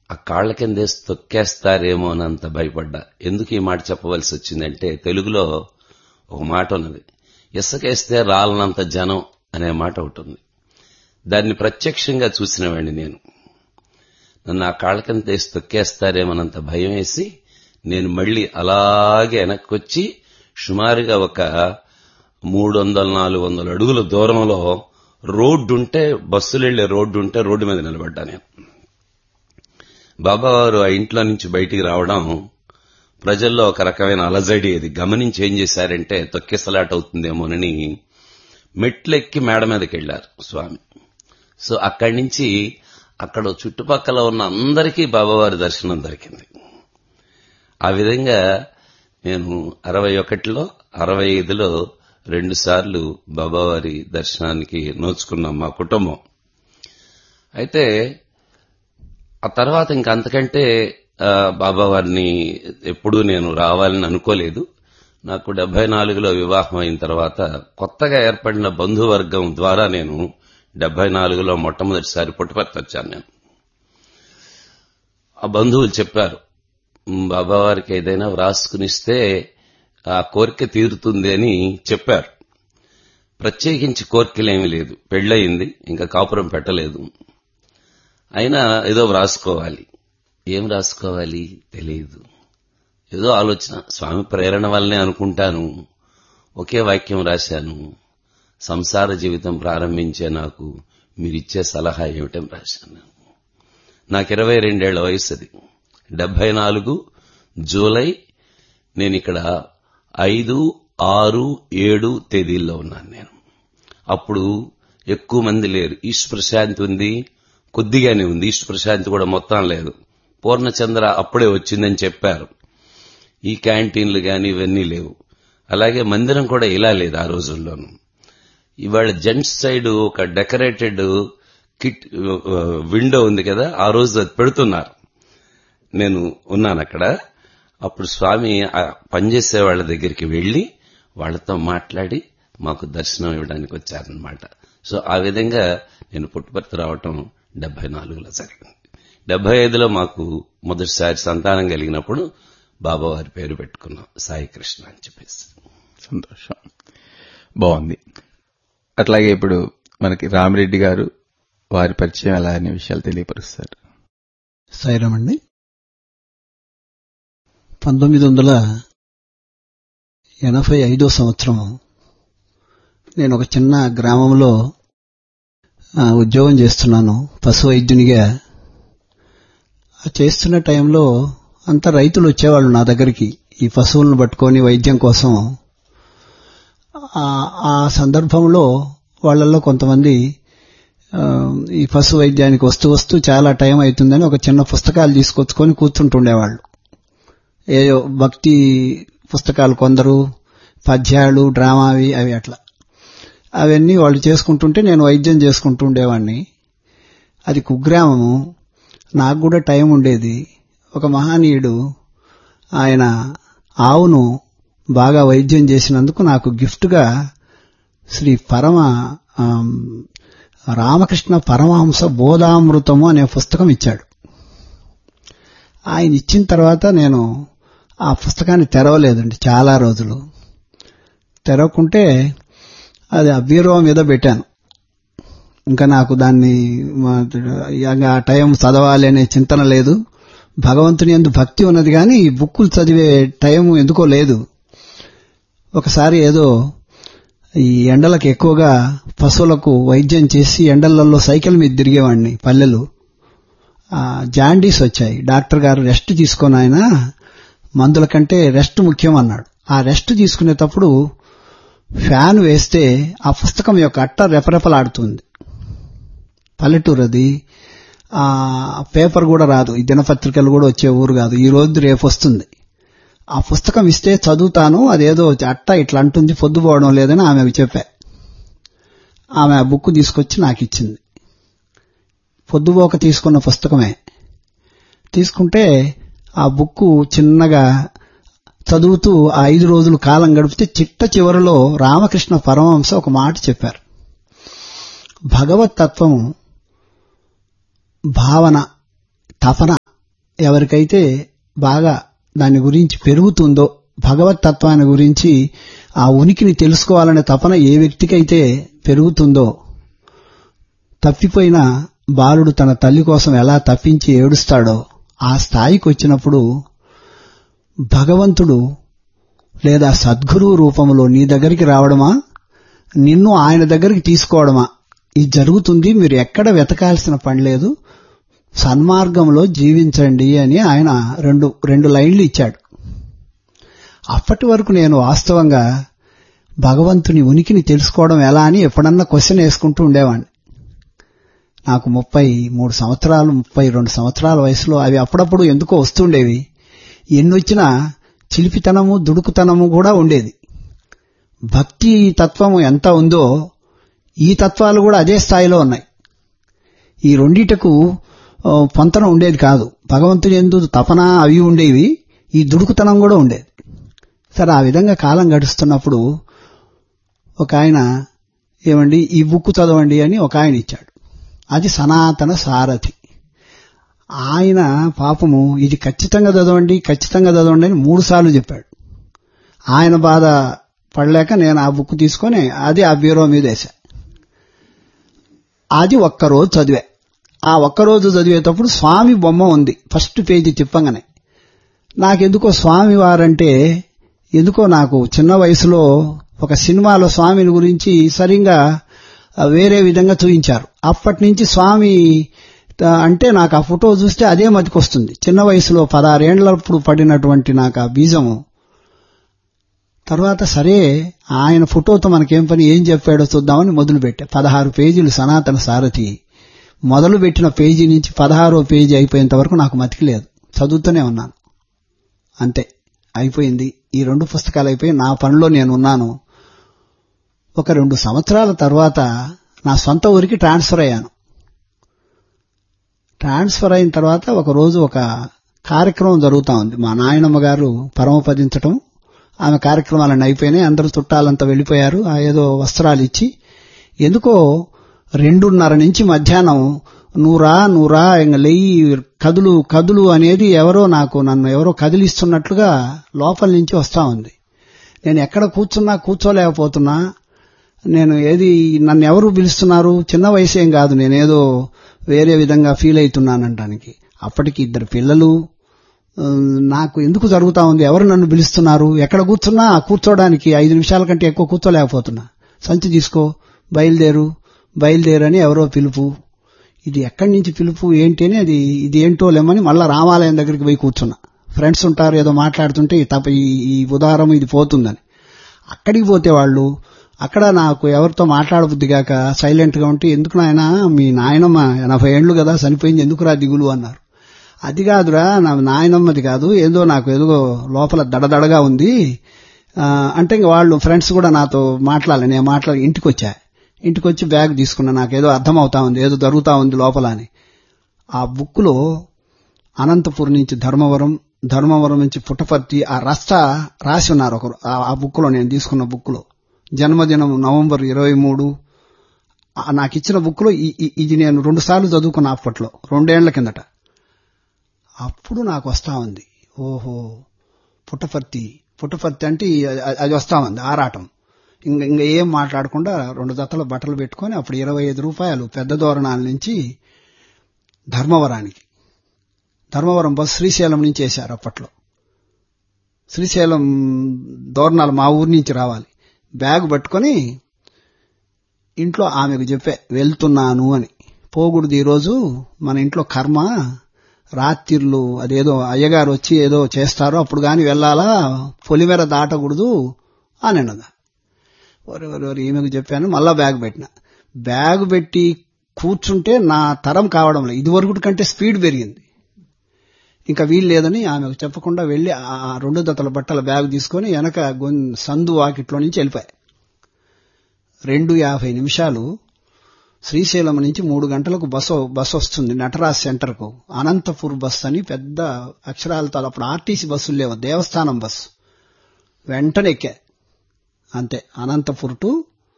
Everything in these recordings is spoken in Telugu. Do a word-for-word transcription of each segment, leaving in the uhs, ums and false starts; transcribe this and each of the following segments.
ఆ కాళ్ల కిందేసి తొక్కేస్తారేమో అనంత భయపడ్డా. ఎందుకు ఈ మాట చెప్పవలసి వచ్చిందంటే, తెలుగులో ఒక మాట ఉన్నది, ఇసుకేస్తే రాలనంత జనం అనే మాట ఒకటి ఉంది. దాన్ని ప్రత్యక్షంగా చూసినవాడిని నేను. నన్ను ఆ కాళ్ల కింద వేసి తొక్కేస్తారేమోనంత భయం వేసి నేను మళ్లీ అలాగే వెనక్కొచ్చి సుమారుగా ఒక మూడు వందల నాలుగు వందల అడుగుల దూరంలో రోడ్డు ఉంటే, బస్సులు వెళ్లే రోడ్డు ఉంటే రోడ్డు మీద నిలబడ్డా నేను. బాబావారు ఆ ఇంట్లో నుంచి బయటికి రావడం ప్రజల్లో ఒక రకమైన అలజడి. అది గమనించి ఏం చేశారంటే, తొక్కిసలాట అవుతుందేమోనని మెట్లెక్కి మేడ మీదకి వెళ్లారు స్వామి. సో అక్కడి నుంచి అక్కడ చుట్టుపక్కల ఉన్న అందరికీ బాబావారి దర్శనం దొరికింది. ఆ విధంగా నేను అరవై ఒకటిలో అరవై ఐదులో రెండు సార్లు బాబావారి దర్శనానికి నోచుకున్నాం మా కుటుంబం. అయితే ఆ తర్వాత ఇంకంతకంటే బాబావారిని ఎప్పుడూ నేను రావాలని అనుకోలేదు. నాకు డెబ్బై నాలుగులో వివాహం అయిన తర్వాత కొత్తగా ఏర్పడిన బంధువర్గం ద్వారా నేను డెబ్బై నాలుగులో మొట్టమొదటిసారి పుట్టపర్తి వచ్చాను. నేను ఆ బంధువులు చెప్పారు, బాబావారికి ఏదైనా వ్రాసుకునిస్తే ఆ కోరిక తీరుతుంది అని చెప్పారు. ప్రత్యేకించి కోరికలేమీ లేదు, పెళ్లయింది, ఇంకా కాపురం పెట్టలేదు. అయినా ఏదో వ్రాసుకోవాలి. ఏం రాసుకోవాలి తెలియదు. ఏదో ఆలోచన, స్వామి ప్రేరణ వల్లనే అనుకుంటాను. ఒకే వాక్యం రాశాను, సంసార జీవితం ప్రారంభించే నాకు మీరిచ్చే సలహా ఏమిటని రాశాను. నాకు ఇరవై రెండేళ్ల వయసు. అది డెబ్బై నాలుగు జూలై. నేను ఇక్కడ ఐదు ఆరు ఏడు తేదీల్లో ఉన్నాను నేను. అప్పుడు ఎక్కువ మంది లేరు. ఈస్ట్ ప్రశాంతి ఉంది, కొద్దిగానే ఉంది. ఈస్ట్ ప్రశాంతి కూడా మొత్తం లేదు. పూర్ణచంద్ర అప్పుడే వచ్చిందని చెప్పారు. ఈ క్యాంటీన్లు గాని ఇవన్నీ లేవు. అలాగే మందిరం కూడా ఇలా లేదు ఆ రోజుల్లోనూ. ఇవాళ జెంట్స్ సైడ్ ఒక డెకరేటెడ్ కిట్ విండో ఉంది కదా, ఆ రోజు అది పెడుతున్నారు. నేను ఉన్నాను అక్కడ. అప్పుడు స్వామి పనిచేసే వాళ్ళ దగ్గరికి వెళ్లి వాళ్లతో మాట్లాడి మాకు దర్శనం ఇవ్వడానికి వచ్చారనమాట. సో ఆ విధంగా నేను పుట్టుపర్తి రావటం డెబ్బై నాలుగులో జరిగింది. డెబ్బై ఐదులో మాకు మొదటిసారి సంతానం కలిగినప్పుడు బాబావారి పేరు పెట్టుకున్నాం, సాయి కృష్ణ అని చెప్పేసి. సంతోషం, బాగుంది. అట్లాగే ఇప్పుడు మనకి రామిరెడ్డి గారు, వారి పరిచయం ఎలా అనే విషయాలు తెలియపరుస్తారు. సాయిరామ్ అండి. పంతొమ్మిది వందల ఎనభై ఐదో సంవత్సరం నేను ఒక చిన్న గ్రామంలో ఉద్యోగం చేస్తున్నాను, పశు వైద్యునిగా. చేస్తున్న టైంలో అంతా రైతులు వచ్చేవాళ్ళు నా దగ్గరికి ఈ పశువులను పట్టుకొని వైద్యం కోసం. ఆ సందర్భంలో వాళ్లలో కొంతమంది ఈ పశు వైద్యానికి వస్తూ వస్తూ చాలా టైం అవుతుందని ఒక చిన్న పుస్తకాలు తీసుకొచ్చుకొని కూర్చుంటుండేవాళ్లు. ఏయో భక్తి పుస్తకాలు, కొందరు పద్యాలు, డ్రామావి, అవి అట్లా అవన్నీ వాళ్ళు చేసుకుంటుంటే నేను వైద్యం చేసుకుంటూ ఉండేవాడిని. అది కుగ్రామము, నాకు కూడా టైం ఉండేది. ఒక మహనీయుడు ఆయన ఆవును బాగా వైద్యం చేసినందుకు నాకు గిఫ్ట్గా శ్రీ పరమ రామకృష్ణ పరమహంస బోధామృతము అనే పుస్తకం ఇచ్చాడు. ఆయన ఇచ్చిన తర్వాత నేను ఆ పుస్తకాన్ని తెరవలేదండి చాలా రోజులు. తెరవకుంటే అది ఆ బీరువా మీద పెట్టాను. ఇంకా నాకు దాన్ని ఆ టైం చదవాలి అనే చింతన లేదు. భగవంతుని యందు భక్తి ఉన్నది కానీ ఈ బుక్కులు చదివే టైం ఎందుకో లేదు. ఒకసారి ఏదో ఈ ఎండలకు ఎక్కువగా పశువులకు వైద్యం చేసి ఎండలలో సైకిల్ మీద తిరిగేవాడిని పల్లెలు. జాండీస్ వచ్చాయి. డాక్టర్ గారు రెస్ట్ తీసుకొని, ఆయన మందుల కంటే రెస్ట్ ముఖ్యం అన్నాడు. ఆ రెస్ట్ తీసుకునేటప్పుడు ఫ్యాన్ వేస్తే ఆ పుస్తకం యొక్క అట్ట రెపరెపలాడుతుంది. పల్లెటూరు అది. ఆ పేపర్ కూడా రాదు, ఈ దినపత్రికలు కూడా వచ్చే ఊరు కాదు. ఈ రోజు రేపు వస్తుంది. ఆ పుస్తకం ఇస్తే చదువుతాను, అదేదో అట్ట ఇట్లా అంటుంది, పొద్దుపోవడం లేదని ఆమెకు చెప్పా. ఆమె ఆ బుక్ తీసుకొచ్చి నాకు ఇచ్చింది. పొద్దుపోక తీసుకున్న పుస్తకమే. తీసుకుంటే ఆ బుక్ చిన్నగా చదువుతూ ఆ ఐదు రోజులు కాలం గడిపితే చిట్ట చివరిలో రామకృష్ణ పరమహంస ఒక మాట చెప్పారు. భగవత్ తత్వము భావన, తపన ఎవరికైతే బాగా దాని గురించి పెరుగుతుందో, భగవత్ తత్వాన్ని గురించి ఆ ఉనికిని తెలుసుకోవాలనే తపన ఏ వ్యక్తికైతే పెరుగుతుందో, తప్పిపోయిన బాలుడు తన తల్లి కోసం ఎలా తప్పించి ఏడుస్తాడో ఆ స్థాయికి వచ్చినప్పుడు భగవంతుడు లేదా సద్గురువు రూపంలో నీ దగ్గరికి రావడమా, నిన్ను ఆయన దగ్గరికి తీసుకోవడమా, ఇది జరుగుతుంది. మీరు ఎక్కడ వెతకాల్సిన పని లేదు, సన్మార్గంలో జీవించండి అని ఆయన రెండు రెండు లైన్లు ఇచ్చాడు. అప్పటి వరకు నేను వాస్తవంగా భగవంతుని ఉనికిని తెలుసుకోవడం ఎలా అని ఎప్పుడన్నా క్వశ్చన్ వేసుకుంటూ ఉండేవాడిని. నాకు ముప్పై మూడు సంవత్సరాలు ముప్పై రెండు సంవత్సరాల వయసులో అవి అప్పుడప్పుడు ఎందుకో వస్తుండేవి. ఎన్నొచ్చినా చిలిపితనము దుడుకుతనము కూడా ఉండేది. భక్తి తత్వము ఎంత ఉందో ఈ తత్వాలు కూడా అదే స్థాయిలో ఉన్నాయి. ఈ రెండిటకు పొంతన ఉండేది కాదు. భగవంతుని యందు తపన అవి ఉండేవి, ఈ దుడుకుతనం కూడా ఉండేది. సరే, ఆ విధంగా కాలం గడుస్తున్నప్పుడు ఒక ఆయన ఏమండి ఈ బుక్ చదవండి అని ఒక ఆయన ఇచ్చాడు. అది సనాతన సారథి. ఆయన పాపము ఇది ఖచ్చితంగా చదవండి ఖచ్చితంగా చదవండి అని మూడు సార్లు చెప్పాడు. ఆయన బాధ పడలేక నేను ఆ బుక్ తీసుకొని అది ఆ బ్యూరో మీద వేసా. అది ఒక్కరోజు చదివా. ఆ ఒక్కరోజు చదివేటప్పుడు స్వామి బొమ్మ ఉంది ఫస్ట్ పేజీ తిప్పంగానే. నాకెందుకో స్వామి వారంటే ఎందుకో నాకు చిన్న వయసులో ఒక సినిమాలో స్వామిని గురించి సరిగ్గా వేరే విధంగా చూపించారు. అప్పటి నుంచి స్వామి అంటే నాకు ఆ ఫోటో చూస్తే అదే మతికొస్తుంది. చిన్న వయసులో పదహారేళ్లప్పుడు పడినటువంటి నాకు ఆ బీజము. తర్వాత సరే ఆయన ఫోటోతో మనకేం పని, ఏం చెప్పాడో చూద్దామని మొదలుపెట్టా. పదహారు పేజీలు సనాతన సారథి. మొదలు పెట్టిన పేజీ నుంచి పదహారో పేజీ అయిపోయేంత వరకు నాకు మతికి లేదు, చదువుతూనే ఉన్నాను. అంతే, అయిపోయింది. ఈ రెండు పుస్తకాలు అయిపోయి నా పనిలో నేను ఉన్నాను. ఒక రెండు సంవత్సరాల తర్వాత నా సొంత ఊరికి ట్రాన్స్ఫర్ అయ్యాను. ట్రాన్స్ఫర్ అయిన తర్వాత ఒక రోజు ఒక కార్యక్రమం జరుగుతూ ఉంది. మా నాయనమ్మ గారు పరమపదించటం, ఆమె కార్యక్రమాలన్నీ అయిపోయినాయి. అందరూ చుట్టాలంతా వెళ్లిపోయారు. ఆ ఏదో వస్త్రాలు ఇచ్చి ఎందుకో రెండున్నర నుంచి మధ్యాహ్నం నూరా నూరా ఇంక లెయ్యి కదులు కదులు అనేది ఎవరో నాకు నన్ను ఎవరో కదిలిస్తున్నట్లుగా లోపల నుంచి వస్తా ఉంది. నేను ఎక్కడ కూర్చున్నా కూర్చోలేకపోతున్నా. నేను ఏది నన్ను ఎవరు పిలుస్తున్నారు, చిన్న వయసేం కాదు, నేనేదో వేరే విధంగా ఫీల్ అవుతున్నానంటానికి. అప్పటికి ఇద్దరు పిల్లలు. నాకు ఎందుకు జరుగుతా ఉంది, ఎవరు నన్ను పిలుస్తున్నారు, ఎక్కడ కూర్చున్నా కూర్చోడానికి ఐదు నిమిషాల కంటే ఎక్కువ కూర్చోలేకపోతున్నా. సంచి తీసుకో, బయలుదేరు బయలుదేరని ఎవరో పిలుపు. ఇది ఎక్కడి నుంచి పిలుపు ఏంటి అని అది ఇది ఏంటో లేమని మళ్ళా రామాలయం దగ్గరికి పోయి కూర్చున్నా. ఫ్రెండ్స్ ఉంటారు, ఏదో మాట్లాడుతుంటే తప్ప ఈ ఉదాహరణ ఇది పోతుందని. అక్కడికి పోతే వాళ్ళు అక్కడ నాకు ఎవరితో మాట్లాడబుద్దిగాక సైలెంట్ గా ఉంటే, ఎందుకు నాయనా మీ నాయనమ్మ ఎనభై ఏళ్లు కదా చనిపోయింది, ఎందుకురా దిగులు అన్నారు. అది కాదురా, నా నాయనమ్మది కాదు, ఏదో నాకు ఏదో లోపల దడదడగా ఉంది అంటే ఇంక వాళ్ళు ఫ్రెండ్స్ కూడా నాతో మాట్లాడాలి. నేను మాట్లాడి ఇంటికి వచ్చా. ఇంటికి వచ్చి బ్యాగ్ తీసుకున్నా. నాకేదో అర్థం అవుతా ఉంది, ఏదో జరుగుతా ఉంది లోపల అని. ఆ బుక్లో అనంతపురం నుంచి ధర్మవరం, ధర్మవరం నుంచి పుట్టపర్తి ఆ రస్తా రాసి ఉన్నారు ఒకరు. ఆ బుక్లో, నేను తీసుకున్న బుక్లో జన్మదినం నవంబర్ ఇరవై మూడు నాకు ఇచ్చిన బుక్లో ఇది నేను రెండు సార్లు చదువుకున్నా అప్పట్లో, రెండేళ్ల కిందట. అప్పుడు నాకు వస్తా ఉంది, ఓహో పుట్టపర్తి పుట్టపర్తి అంటే అది వస్తా ఉంది ఆరాటం. ఇంక ఇంకా ఏం మాట్లాడకుండా రెండు జతల బట్టలు పెట్టుకొని అప్పుడు ఇరవై ఐదు రూపాయలు పెద్ద దోరణాల నుంచి ధర్మవరానికి, ధర్మవరం బస్సు శ్రీశైలం నుంచి వేశారు అప్పట్లో. శ్రీశైలం దోరణాలు మా ఊరి నుంచి రావాలి. బ్యాగ్ పట్టుకొని ఇంట్లో ఆమెకు చెప్పే వెళ్తున్నాను అని. పోకూడదు ఈరోజు, మన ఇంట్లో కర్మ, రాత్రిళ్ళు అదేదో అయ్యగారు వచ్చి ఏదో చేస్తారో అప్పుడు గాని వెళ్ళాలా, పొలిమేర దాటకూడదు అని అన్నదా. వరి వరి వరి ఈమెకు చెప్పాను. మళ్ళా బ్యాగ్ పెట్టిన. బ్యాగ్ పెట్టి కూర్చుంటే నా తరం కావడం లేదు, ఇదివరకు కంటే స్పీడ్ పెరిగింది. ఇంకా వీలు లేదని ఆమెకు చెప్పకుండా వెళ్లి ఆ రెండు జతల బట్టల బ్యాగ్ తీసుకుని వెనక సందు వాకిట్లో నుంచి వెళ్ళిపోయాయి. రెండు యాభై నిమిషాలు శ్రీశైలం నుంచి మూడు గంటలకు బస్సు బస్సు వస్తుంది నటరాజ్ సెంటర్కు. అనంతపూర్ బస్సు అని పెద్ద అక్షరాలతో, అప్పుడు ఆర్టీసీ బస్సులు లేవు, దేవస్థానం బస్సు. వెంటనే ఎక్కా. అంతే, అనంతపూర్ టు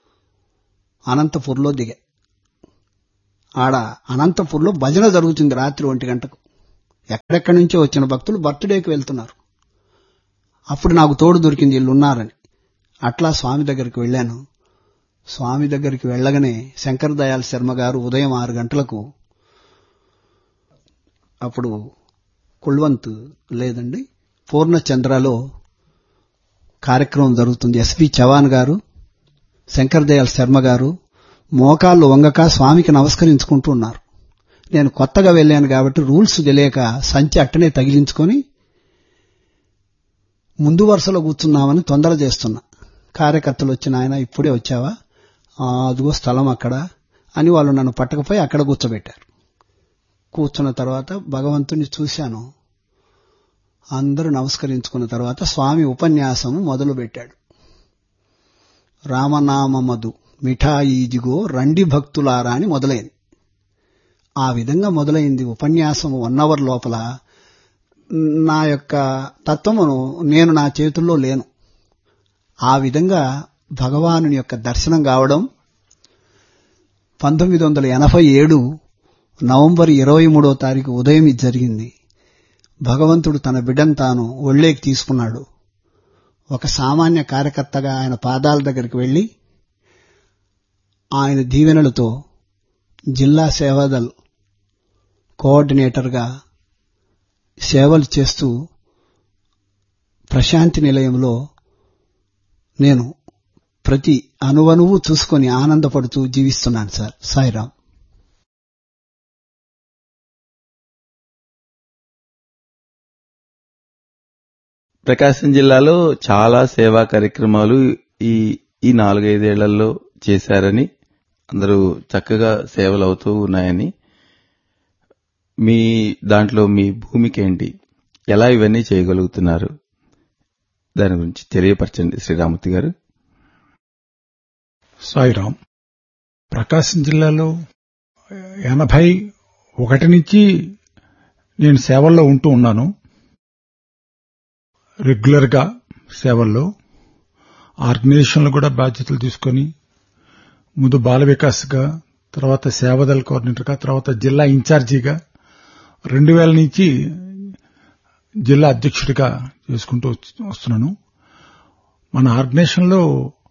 అనంతపూర్లో దిగా. ఆడ అనంతపూర్లో భజన జరుగుతుంది రాత్రి ఒంటి గంటకు. ఎక్కడెక్కడి నుంచో వచ్చిన భక్తులు బర్త్డేకి వెళ్తున్నారు. అప్పుడు నాకు తోడు దొరికింది, వీళ్ళు ఉన్నారని. అట్లా స్వామి దగ్గరికి వెళ్ళాను. స్వామి దగ్గరికి వెళ్ళగానే శంకర్ దయాళ్ శర్మ గారు ఉదయం ఆరు గంటలకు, అప్పుడు కుల్వంత్ లేదండి, పూర్ణచంద్రలో కార్యక్రమం జరుగుతుంది. ఎస్పి చవాన్ గారు, శంకర్ దయాళ్ శర్మ గారు మోకాళ్ళు వంగక స్వామికి నమస్కరించుకుంటూ ఉన్నారు. నేను కొత్తగా వెళ్ళాను కాబట్టి రూల్స్ తెలియక సంచి అట్టనే తగిలించుకొని ముందు వరుసలో కూర్చున్నామని తొందర చేస్తున్నా. కార్యకర్తలు వచ్చిన, ఆయన ఇప్పుడే వచ్చావా, అదిగో స్థలం అక్కడ అని వాళ్ళు నన్ను పట్టకపోయి అక్కడ కూర్చోబెట్టారు. కూర్చున్న తర్వాత భగవంతుని చూశాను. అందరూ నమస్కరించుకున్న తర్వాత స్వామి ఉపన్యాసం మొదలుపెట్టాడు. రామనామమదు మిఠాయిజిగో రండి భక్తులారా అని మొదలైంది. ఆ విధంగా మొదలైంది ఉపన్యాసం. వన్ అవర్ లోపల నా యొక్క తత్వమును నేను నా చేతుల్లో లేను. ఆ విధంగా భగవానుని యొక్క దర్శనం కావడం పంతొమ్మిది వందల ఎనభై ఏడు నవంబర్ ఇరవై మూడో తారీఖు ఉదయం ఇది జరిగింది. భగవంతుడు తన బిడ్డను తాను ఒళ్ళేకి తీసుకున్నాడు. ఒక సామాన్య కార్యకర్తగా ఆయన పాదాల దగ్గరికి వెళ్లి ఆయన దీవెనలతో జిల్లా సేవాదల్ కోఆర్డినేటర్గా సేవలు చేస్తూ ప్రశాంతి నిలయంలో నేను ప్రతి అణువణువు చూసుకొని ఆనందపడుతూ జీవిస్తున్నాను సార్. సాయిరాం. ప్రకాశం జిల్లాలో చాలా సేవా కార్యక్రమాలు ఈ ఈ నాలుగైదేళ్లలో చేశారని, అందరూ చక్కగా సేవలు అవుతూ ఉన్నాయని, మీ దాంట్లో మీ భూమిక ఏంటి, ఎలా ఇవన్నీ చేయగలుగుతున్నారు, దాని గురించి తెలియపరచండి శ్రీరామూర్తి గారు. సాయిరాం. ప్రకాశం జిల్లాలో ఎనభై ఒకటి నుంచి నేను సేవల్లో ఉంటూ ఉన్నాను. రెగ్యులర్ గా సేవల్లో ఆర్గనైజేషన్లు కూడా బాధ్యతలు తీసుకుని ముందు బాల వికాస్గా, తర్వాత సేవాదళ కోఆర్డినేటర్గా, తర్వాత జిల్లా ఇన్ఛార్జిగా, రెండు వేల నుంచి జిల్లా అధ్యక్షుడిగా చేసుకుంటూ వస్తున్నాను. మన ఆర్గనైజేషన్లో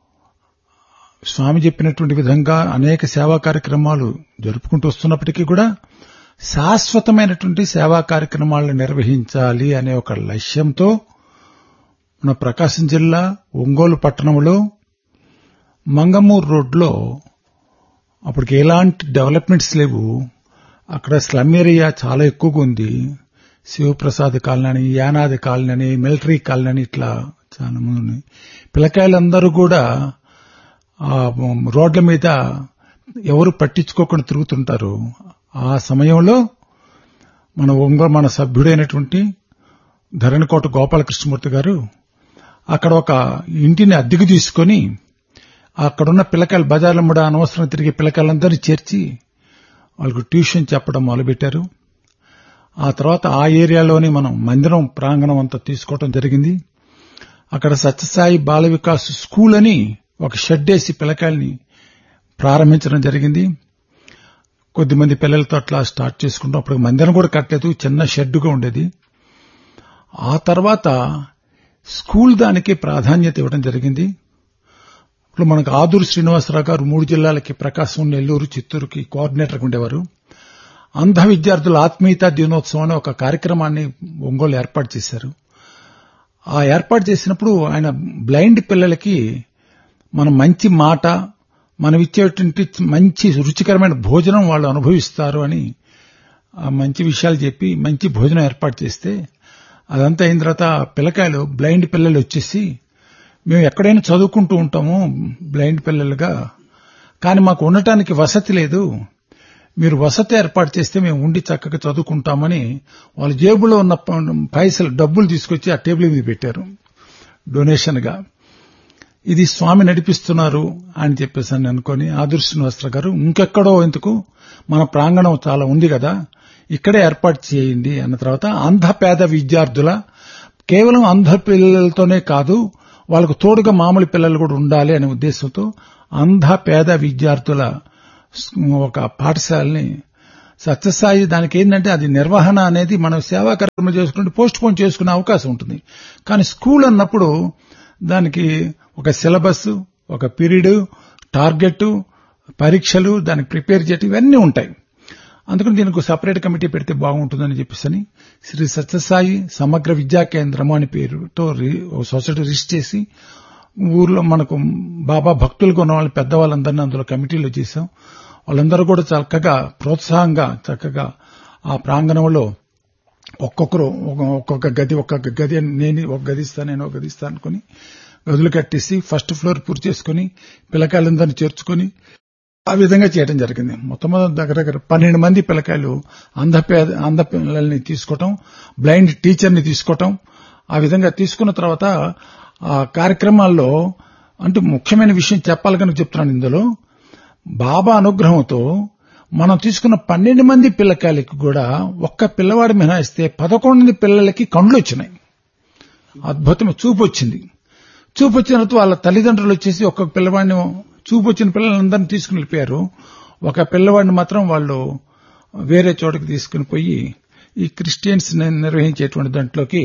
స్వామి చెప్పినటువంటి విధంగా అనేక సేవా కార్యక్రమాలు జరుపుకుంటూ వస్తున్నప్పటికీ కూడా శాశ్వతమైనటువంటి సేవా కార్యక్రమాలను నిర్వహించాలి అనే ఒక లక్ష్యంతో మన ప్రకాశం జిల్లా ఒంగోలు పట్టణంలో మంగమూరు రోడ్లో, అప్పటికి ఎలాంటి డెవలప్మెంట్స్ లేవు, అక్కడ స్లమ్ ఏరియా చాలా ఎక్కువగా ఉంది. Sivaprasad colony, Yanadi colony, military colony, ఇట్లా చాలా మంది పిల్లకాయలందరూ కూడా ఆ రోడ్ల మీద ఎవరు పట్టించుకోకుండా తిరుగుతుంటారు. ఆ సమయంలో మన ఒంగోలు మన సభ్యుడైనటువంటి ధరణికోట గోపాలకృష్ణమూర్తి గారు అక్కడ ఒక ఇంటిని అద్దెకు తీసుకుని అక్కడున్న పిల్లకాయలు బజార్లో కూడా అనవసరం తిరిగే పిల్లకాయలందరినీ చేర్చి వాళ్ళకు ట్యూషన్ చెప్పడం మొదలుపెట్టారు. ఆ తర్వాత ఆ ఏరియాలోని మనం మందిరం ప్రాంగణం అంతా తీసుకోవడం జరిగింది. అక్కడ సత్యసాయి బాల వికాస్ స్కూల్ అని ఒక షెడ్ వేసి పిల్లకాయల్ని ప్రారంభించడం జరిగింది. కొద్దిమంది పిల్లలతో అట్లా స్టార్ట్ చేసుకుంటాం. అప్పుడు మందిరం కూడా కట్టలేదు, చిన్న షెడ్గా ఉండేది. ఆ తర్వాత స్కూల్ దానికి ప్రాధాన్యత ఇవ్వడం జరిగింది. ఇప్పుడు మనకు ఆదూరు శ్రీనివాసరావు గారు మూడు జిల్లాలకి, ప్రకాశం, నెల్లూరు, చిత్తూరుకి కోఆర్డినేటర్గా ఉండేవారు. అంధ విద్యార్థుల ఆత్మీయతా దినోత్సవం అనే ఒక కార్యక్రమాన్ని ఒంగోలు ఏర్పాటు చేశారు. ఆ ఏర్పాటు చేసినప్పుడు ఆయన బ్లైండ్ పిల్లలకి మనం మంచి మాట, మనం ఇచ్చేటువంటి మంచి రుచికరమైన భోజనం వాళ్ళు అనుభవిస్తారు అని మంచి విషయాలు చెప్పి మంచి భోజనం ఏర్పాటు చేస్తే, అదంతా అయిన తర్వాత పిల్లకాయలు బ్లైండ్ పిల్లలు వచ్చేసి, మేము ఎక్కడైనా చదువుకుంటూ ఉంటాము బ్లైండ్ పిల్లలుగా, కానీ మాకు ఉండటానికి వసతి లేదు, మీరు వసతి ఏర్పాటు చేస్తే మేము ఉండి చక్కగా చదువుకుంటామని వాళ్ళ జేబులో ఉన్న పైసలు డబ్బులు తీసుకొచ్చి ఆ టేబుల్ మీద పెట్టారు డొనేషన్ గా. ఇది స్వామి నడిపిస్తున్నారు అని చెప్పేసి అని అనుకుని ఆదూరు శ్రీనివాసరావు గారు ఇంకెక్కడో ఎందుకు, మన ప్రాంగణం చాలా ఉంది కదా, ఇక్కడే ఏర్పాటు చేయండి అన్న తర్వాత అంధ పేద విద్యార్థుల, కేవలం అంధ పిల్లలతోనే కాదు వాళ్ళకు తోడుగా మామూలు పిల్లలు కూడా ఉండాలి అనే ఉద్దేశంతో అంధ పేద విద్యార్థుల ఒక పాఠశాలని సత్యసాయి దానికి ఏంటంటే అది నిర్వహణ అనేది మనం సేవా కార్యక్రమం చేసుకుంటే పోస్ట్ పోన్ చేసుకునే అవకాశం ఉంటుంది. కానీ స్కూల్ అన్నప్పుడు దానికి ఒక సిలబస్, ఒక పీరియడ్, టార్గెట్, పరీక్షలు, దానికి ప్రిపేర్ చేయటం ఇవన్నీ ఉంటాయి. అందుకని దీనికి సపరేట్ కమిటీ పెడితే బాగుంటుందని చెప్పేసి శ్రీ సత్యసాయి సమగ్ర విద్యా కేంద్రము అని పేరుతో సొసైటీ రిజిస్టర్ చేసి ఊర్లో మనకు బాబా భక్తులుగా ఉన్న వాళ్ళు పెద్దవాళ్ళందరినీ అందులో కమిటీలో చేశాం. వాళ్ళందరూ కూడా చక్కగా ప్రోత్సాహంగా చక్కగా ఆ ప్రాంగణంలో ఒక్కొక్కరు ఒక్కొక్క గది ఒక్కొక్క గది నేను ఒక గది ఇస్తాను నేను ఒక గది ఇస్తాను అనుకుని గదులు కట్టేసి ఫస్ట్ ఫ్లోర్ పూర్తి చేసుకుని పిల్లకాయలందరినీ చేర్చుకుని ఆ విధంగా చేయడం జరిగింది. మొత్తం దగ్గర దగ్గర పన్నెండు మంది పిల్లకాయలు అంధ అంధ పిల్లల్ని తీసుకోవటం, బ్లైండ్ టీచర్ని తీసుకోవటం, ఆ విధంగా తీసుకున్న తర్వాత ఆ కార్యక్రమాల్లో అంటే ముఖ్యమైన విషయం చెప్పాలి కనుక చెప్తున్నాను. ఇందులో బాబా అనుగ్రహంతో మనం తీసుకున్న పన్నెండు మంది పిల్లకాయలకి కూడా ఒక్క పిల్లవాడు మినహాయిస్తే పదకొండు పిల్లలకి కండ్లు వచ్చినాయి. అద్భుతమైన చూపు వచ్చింది. చూపు వచ్చిన తర్వాత వాళ్ళ తల్లిదండ్రులు వచ్చేసి ఒక్కొక్క పిల్లవాడిని చూపు వచ్చిన పిల్లలందరినీ తీసుకుని వెళ్ళిపోయారు. ఒక పిల్లవాడిని మాత్రం వాళ్ళు వేరే చోటకి తీసుకుని పోయి ఈ క్రిస్టియన్స్ నిర్వహించేటువంటి దాంట్లోకి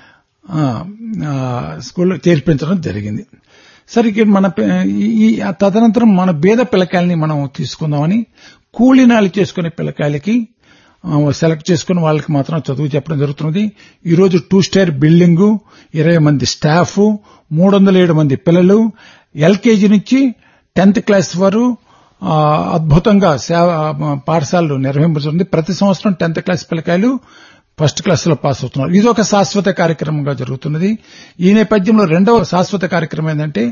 స్కూల్లో చేర్పించడం జరిగింది. సరే మన ఈ తదనంతరం మన బీద పిల్లకాయలని మనం తీసుకుందామని కూలీనాలు చేసుకునే పిల్లకాయలకి సెలెక్ట్ చేసుకుని వాళ్ళకి మాత్రం చదువు చెప్పడం జరుగుతున్నది. ఈరోజు టూ స్టార్ బిల్డింగు, ఇరవై మంది స్టాఫ్, మూడు వందల ఏడు మంది పిల్లలు, ఎల్కేజీ నుంచి టెన్త్ క్లాస్ వరకు అద్భుతంగా పాఠశాలలు నిర్వహించబడుతుంది. ప్రతి సంవత్సరం టెన్త్ క్లాస్ పిల్లకాయలు ఫస్ట్ క్లాస్ లో పాస్ అవుతున్నారు. ఇది ఒక శాశ్వత కార్యక్రమంగా జరుగుతున్నది. ఈ నేపథ్యంలో రెండవ శాశ్వత కార్యక్రమం ఏంటంటే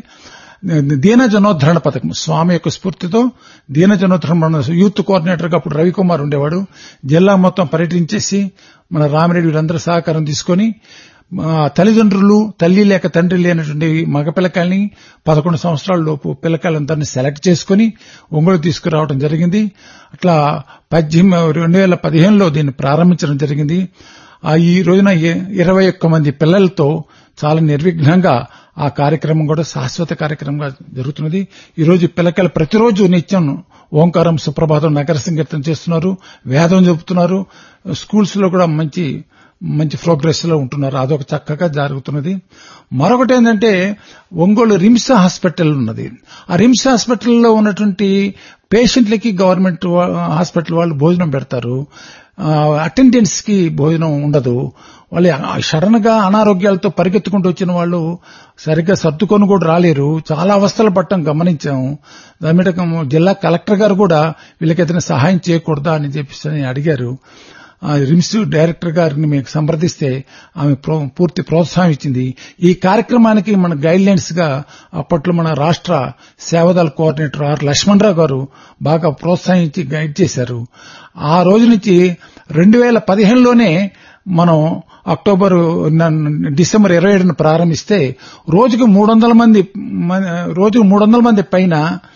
దీన జనోద్ధరణ పథకం. స్వామి యొక్క స్ఫూర్తితో దీన జనోద్ధరణ యూత్ కోఆర్డినేటర్ గా అప్పుడు రవికుమార్ ఉండేవాడు. జిల్లా మొత్తం పర్యటించేసి మన రామిరెడ్డి వీళ్ళందరూ సహకారం తీసుకుని తల్లిదండ్రులు తల్లి లేక తండ్రి లేనటువంటి మగ పిల్లకాయల్ని పదకొండు సంవత్సరాల లోపు పిల్లకాయలందరినీ సెలెక్ట్ చేసుకుని ఒంగోలు తీసుకురావడం జరిగింది. అట్లా పద్దెనిమిది రెండు వేల పదిహేనులో దీన్ని ప్రారంభించడం జరిగింది. ఈ రోజున ఇరవై ఒక్క మంది పిల్లలతో చాలా నిర్విఘ్నంగా ఆ కార్యక్రమం కూడా శాశ్వత కార్యక్రమంగా జరుగుతున్నది. ఈ రోజు పిల్లకాయలు ప్రతిరోజు నిత్యం ఓంకారం సుప్రభాతం నగర సంకీర్తన చేస్తున్నారు, వేదం చెబుతున్నారు. స్కూల్స్ లో కూడా మంచి మంచి ప్రోగ్రెస్ లో ఉంటున్నారు. అదొక చక్కగా జరుగుతున్నది. మరొకటి ఏంటంటే ఒంగోలు రిమ్స్ హాస్పిటల్ ఉన్నది. ఆ రిమ్స్ హాస్పిటల్లో ఉన్నటువంటి పేషెంట్లకి గవర్నమెంట్ హాస్పిటల్ వాళ్ళు భోజనం పెడతారు. అటెండెన్స్ కి భోజనం ఉండదు. వాళ్ళు సడన్ గా అనారోగ్యాలతో పరిగెత్తుకుంటూ వచ్చిన వాళ్ళు సరిగ్గా సర్దుకొని కూడా రాలేరు. చాలా అవస్థలు పట్టడం గమనించాము. దాని మీద జిల్లా కలెక్టర్ గారు కూడా వీళ్ళకి ఏదైనా సహాయం చేయకూడదా అని చెప్పి అడిగారు. రిమ్స్ డైరెక్టర్ గారిని మీకు సంప్రదిస్తే ఆమె పూర్తి ప్రోత్సాహం ఇచ్చింది. ఈ కార్యక్రమానికి మన గైడ్ లైన్స్ గా అప్పట్లో మన రాష్ట్ర సేవాదళ కోఆర్డినేటర్ ఆర్ లక్ష్మణరావు గారు బాగా ప్రోత్సహించి గైడ్ చేశారు. ఆ రోజు నుంచి రెండు వేల పదిహేనులోనే మనం అక్టోబర్ డిసెంబర్ ఇరవై ఏడును ప్రారంభిస్తే రోజుకు మూడు వందల మంది రోజుకు మూడు వందల మంది పైన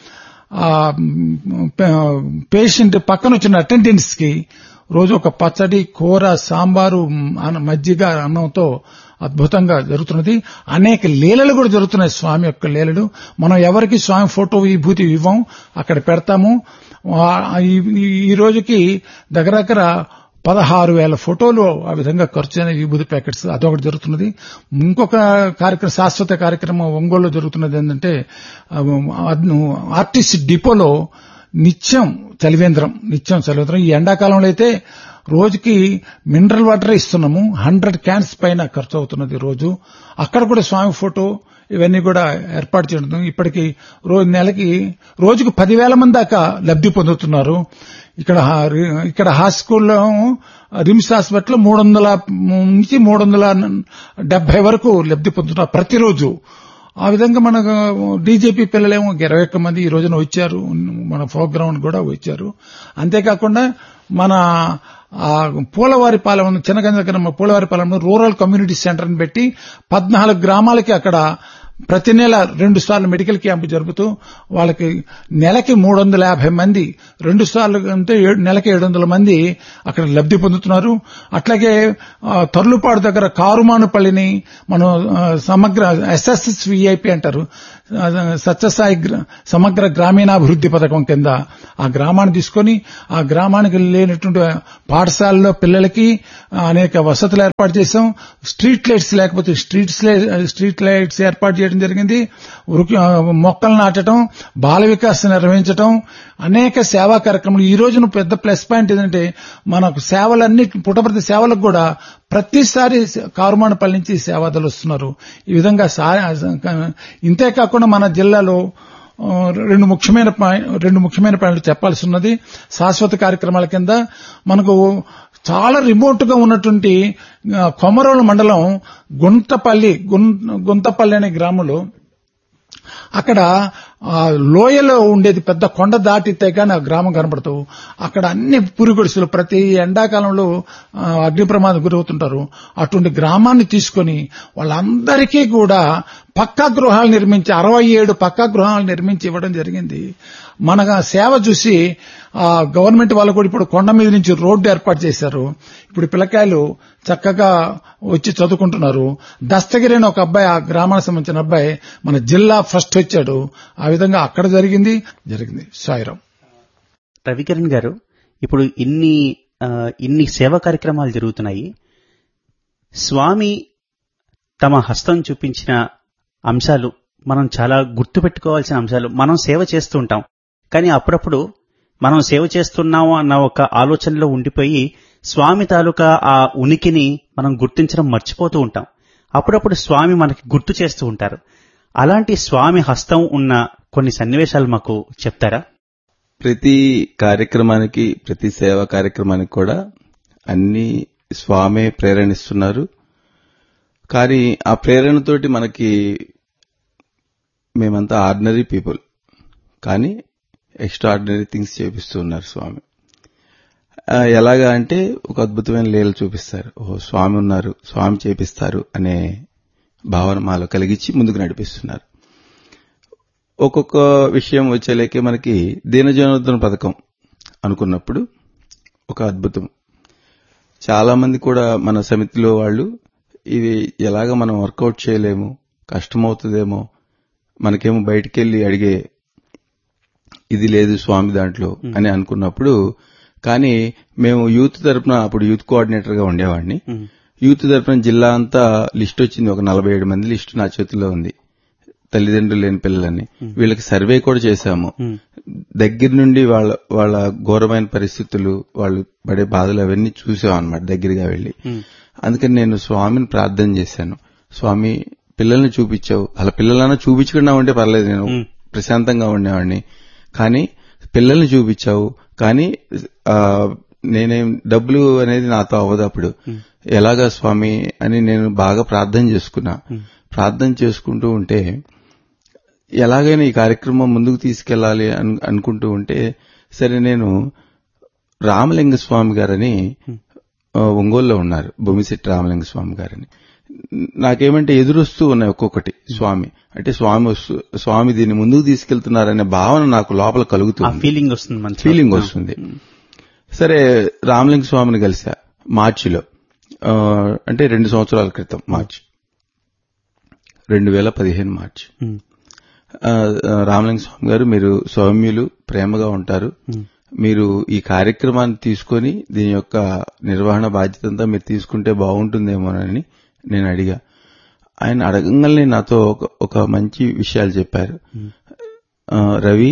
పేషెంట్ పక్కన వచ్చిన అటెండెన్స్ కి రోజు ఒక పచ్చడి, కూర, సాంబారు, మజ్జిగ, అన్నంతో అద్భుతంగా జరుగుతున్నది. అనేక లీలలు కూడా జరుగుతున్నాయి. స్వామి యొక్క లీలలు మనం ఎవరికి స్వామి ఫోటో విభూతి ఇవ్వం, అక్కడ పెడతాము. ఈ రోజుకి దగ్గర దగ్గర పదహారు వేల ఫోటోలు ఆ విధంగా ఖర్చు అయిన విభూతి ప్యాకెట్స్ అదొకటి జరుగుతున్నది. ఇంకొక కార్యక్రమం శాశ్వత కార్యక్రమం ఒంగోలులో జరుగుతున్నది ఏంటంటే ఆర్టీసీ డిపోలో నిత్యం చలివేంద్రం నిత్యం చలివేంద్రం ఈ ఎండాకాలంలో అయితే రోజుకి మినరల్ వాటర్ ఇస్తున్నాము. హండ్రెడ్ క్యాన్స్ పైన ఖర్చు అవుతున్నది రోజు. అక్కడ కూడా స్వామి ఫోటో ఇవన్నీ కూడా ఏర్పాటు చేయడం. ఇప్పటికి రోజు నెలకి రోజుకు పదివేల మంది దాకా లబ్ధి పొందుతున్నారు. ఇక్కడ ఇక్కడ హాస్పిటల్లో రిమ్స్ హాస్పిటల్ మూడు వందల నుంచి మూడు వందల డెబ్బై వరకు లబ్ధి పొందుతున్నారు ప్రతిరోజు. ఆ విధంగా మన డీజేపీ పిల్లలేమో ఇరవై ఒక్క మంది ఈ రోజున వచ్చారు. మన ప్రోగ్రామ్ కూడా వచ్చారు. అంతేకాకుండా మన పూలవారిపాలెం చిన్నగంజ పూలవారిపాలెంలో రూరల్ కమ్యూనిటీ సెంటర్ ని పెట్టి పద్నాలుగు గ్రామాలకి అక్కడ ప్రతి నెల రెండు సార్లు మెడికల్ క్యాంపు జరుపుతూ వాళ్ళకి నెలకి మూడు వందల యాభై మంది రెండు సార్లు అంటే నెలకి ఏడు వందల మంది అక్కడ లబ్ధి పొందుతున్నారు. అట్లాగే తర్లుపాడు దగ్గర కారుమానుపల్లిని మనం సమగ్ర ఎస్ఎస్ఎస్ విఐపి అంటారు, సత్యసాయి సమగ్ర గ్రామీణాభివృద్ధి పథకం కింద ఆ గ్రామాన్ని తీసుకొని ఆ గ్రామానికి లేనటువంటి పాఠశాలలో పిల్లలకి అనేక వసతులు ఏర్పాటు చేశాం. స్ట్రీట్ లైట్స్ లేకపోతే స్ట్రీట్స్ స్ట్రీట్ లైట్స్ ఏర్పాటు చేయడం జరిగింది. మొక్కలు నాటడం, బాల వికాస్ నిర్వహించడం, అనేక సేవా కార్యక్రమాలు. ఈ రోజున పెద్ద ప్లస్ పాయింట్ ఏంటంటే మనకు సేవలన్నీ పుట్టపర్తి సేవలకు కూడా ప్రతిసారి కారుమానపల్లి నుంచి సేవాదాలు వస్తున్నారు. ఈ విధంగా ఇంతే కాకుండా మన జిల్లాలో రెండు ముఖ్యమైన రెండు ముఖ్యమైన పాయింట్లు చెప్పాల్సి ఉన్నది. శాశ్వత కార్యక్రమాల కింద మనకు చాలా రిమోట్ గా ఉన్నటువంటి కొమరోలు మండలం గుంతపల్లి గుంతపల్లి అనే గ్రామంలో అక్కడ లోయలో ఉండేది పెద్ద కొండ దాటితే కానీ ఆ గ్రామం కనబడతావు. అక్కడ అన్ని పురుగుడిసెలు ప్రతి ఎండాకాలంలో అగ్ని ప్రమాదం గురవుతుంటారు. అటువంటి గ్రామాన్ని తీసుకుని వాళ్ళందరికీ కూడా పక్కా గృహాలు నిర్మించి అరవై ఏడు పక్కా గృహాలు నిర్మించి ఇవ్వడం జరిగింది. మన సేవ చూసి ఆ గవర్నమెంట్ వాళ్ళు కూడా ఇప్పుడు కొండ మీద నుంచి రోడ్డు ఏర్పాటు చేశారు. ఇప్పుడు పిల్లకాయలు చక్కగా వచ్చి చదువుకుంటున్నారు. దస్తగిరి అని ఒక అబ్బాయి, ఆ గ్రామానికి సంబంధించిన అబ్బాయి మన జిల్లా ఫస్ట్ వచ్చాడు. ఆ విధంగా అక్కడ జరిగింది జరిగింది సాయిరాం. రవికిరణ్ గారు, ఇప్పుడు ఇన్ని ఇన్ని సేవా కార్యక్రమాలు జరుగుతున్నాయి. స్వామి తమ హస్తం చూపించిన అంశాలు మనం చాలా గుర్తుపెట్టుకోవాల్సిన అంశాలు. మనం సేవ చేస్తూ ఉంటాం, కానీ అప్పుడప్పుడు మనం సేవ చేస్తున్నాము అన్న ఒక ఆలోచనలో ఉండిపోయి స్వామి తాలూకా ఆ ఉనికిని మనం గుర్తించడం మర్చిపోతూ ఉంటాం. అప్పుడప్పుడు స్వామి మనకి గుర్తు చేస్తూ ఉంటారు. అలాంటి స్వామి హస్తం ఉన్న కొన్ని సన్నివేశాలు మాకు చెప్తారా? ప్రతి కార్యక్రమానికి, ప్రతి సేవా కార్యక్రమానికి కూడా అన్ని స్వామే ప్రేరణిస్తున్నారు. కానీ ఆ ప్రేరణతోటి మనకి మేమంతా ఆర్డినరీ పీపుల్, కానీ ఎక్స్ట్రాఆర్డినరీ థింగ్స్ చేపిస్తూ ఉన్నారు స్వామి. ఎలాగా అంటే ఒక అద్భుతమైన లీలలు చూపిస్తారు. ఓ స్వామి ఉన్నారు, స్వామి చేపిస్తారు అనే భావన మాలో కలిగించి ముందుకు నడిపిస్తున్నారు. ఒక్కొక్క విషయం వచ్చేలేకే మనకి దీనజనోద్ధరణ పథకం అనుకున్నప్పుడు ఒక అద్భుతం. చాలా మంది కూడా మన సమితిలో వాళ్ళు ఇవి ఎలాగ మనం వర్కౌట్ చేయలేము, కష్టమవుతుందేమో, మనకేమో బయటికెళ్లి అడిగే ఇది లేదు స్వామి దాంట్లో అని అనుకున్నప్పుడు, కానీ మేము యూత్ తరపున అప్పుడు యూత్ కోఆర్డినేటర్ గా ఉండేవాడిని. యూత్ తరపున జిల్లా అంతా లిస్ట్ వచ్చింది. ఒక నలభై ఏడు మంది లిస్టు నా చేతిలో ఉంది, తల్లిదండ్రులు లేని పిల్లలని. వీళ్ళకి సర్వే కూడా చేశాము. దగ్గర నుండి వాళ్ళ వాళ్ళ ఘోరమైన పరిస్థితులు, వాళ్ళు పడే బాధలు అవన్నీ చూసాం అన్నమాట దగ్గరగా వెళ్లి. అందుకని నేను స్వామిని ప్రార్థన చేశాను. స్వామి పిల్లల్ని చూపించావు, అలా పిల్లలన్నా చూపించకుండా ఉంటే పర్లేదు, నేను ప్రశాంతంగా ఉండేవాడిని. కానీ పిల్లల్ని చూపించావు, కానీ నేనేం డబ్బులు అనేది నాతో అవ్వదు. అప్పుడు ఎలాగా స్వామి అని నేను బాగా ప్రార్థన చేసుకున్నా. ప్రార్థన చేసుకుంటూ ఉంటే ఎలాగైనా ఈ కార్యక్రమం ముందుకు తీసుకెళ్లాలి అనుకుంటూ ఉంటే, సరే నేను రామలింగ స్వామి గారని ఒంగోలులో ఉన్నారు, భూమిశెట్టి రామలింగ స్వామి గారని. నాకేమంటే ఎదురొస్తూ ఉన్నాయి ఒక్కొక్కటి స్వామి అంటే స్వామి స్వామి దీన్ని ముందుకు తీసుకెళ్తున్నారనే భావన నాకు లోపల కలుగుతుంది, ఫీలింగ్ వస్తుంది ఫీలింగ్ వస్తుంది సరే రామలింగ స్వామిని కలిసా మార్చిలో, అంటే రెండు సంవత్సరాల క్రితం, మార్చి రెండు వేల పదిహేను మార్చి. రామలింగ స్వామి గారు, మీరు సౌమ్యులు, ప్రేమగా ఉంటారు, మీరు ఈ కార్యక్రమాన్ని తీసుకొని దీని యొక్క నిర్వహణ బాధ్యత అంతా మీరు తీసుకుంటే బాగుంటుందేమోనని నేను అడిగా. ఆయన అడగంగానే నాతో ఒక మంచి విషయాలు చెప్పారు. రవి,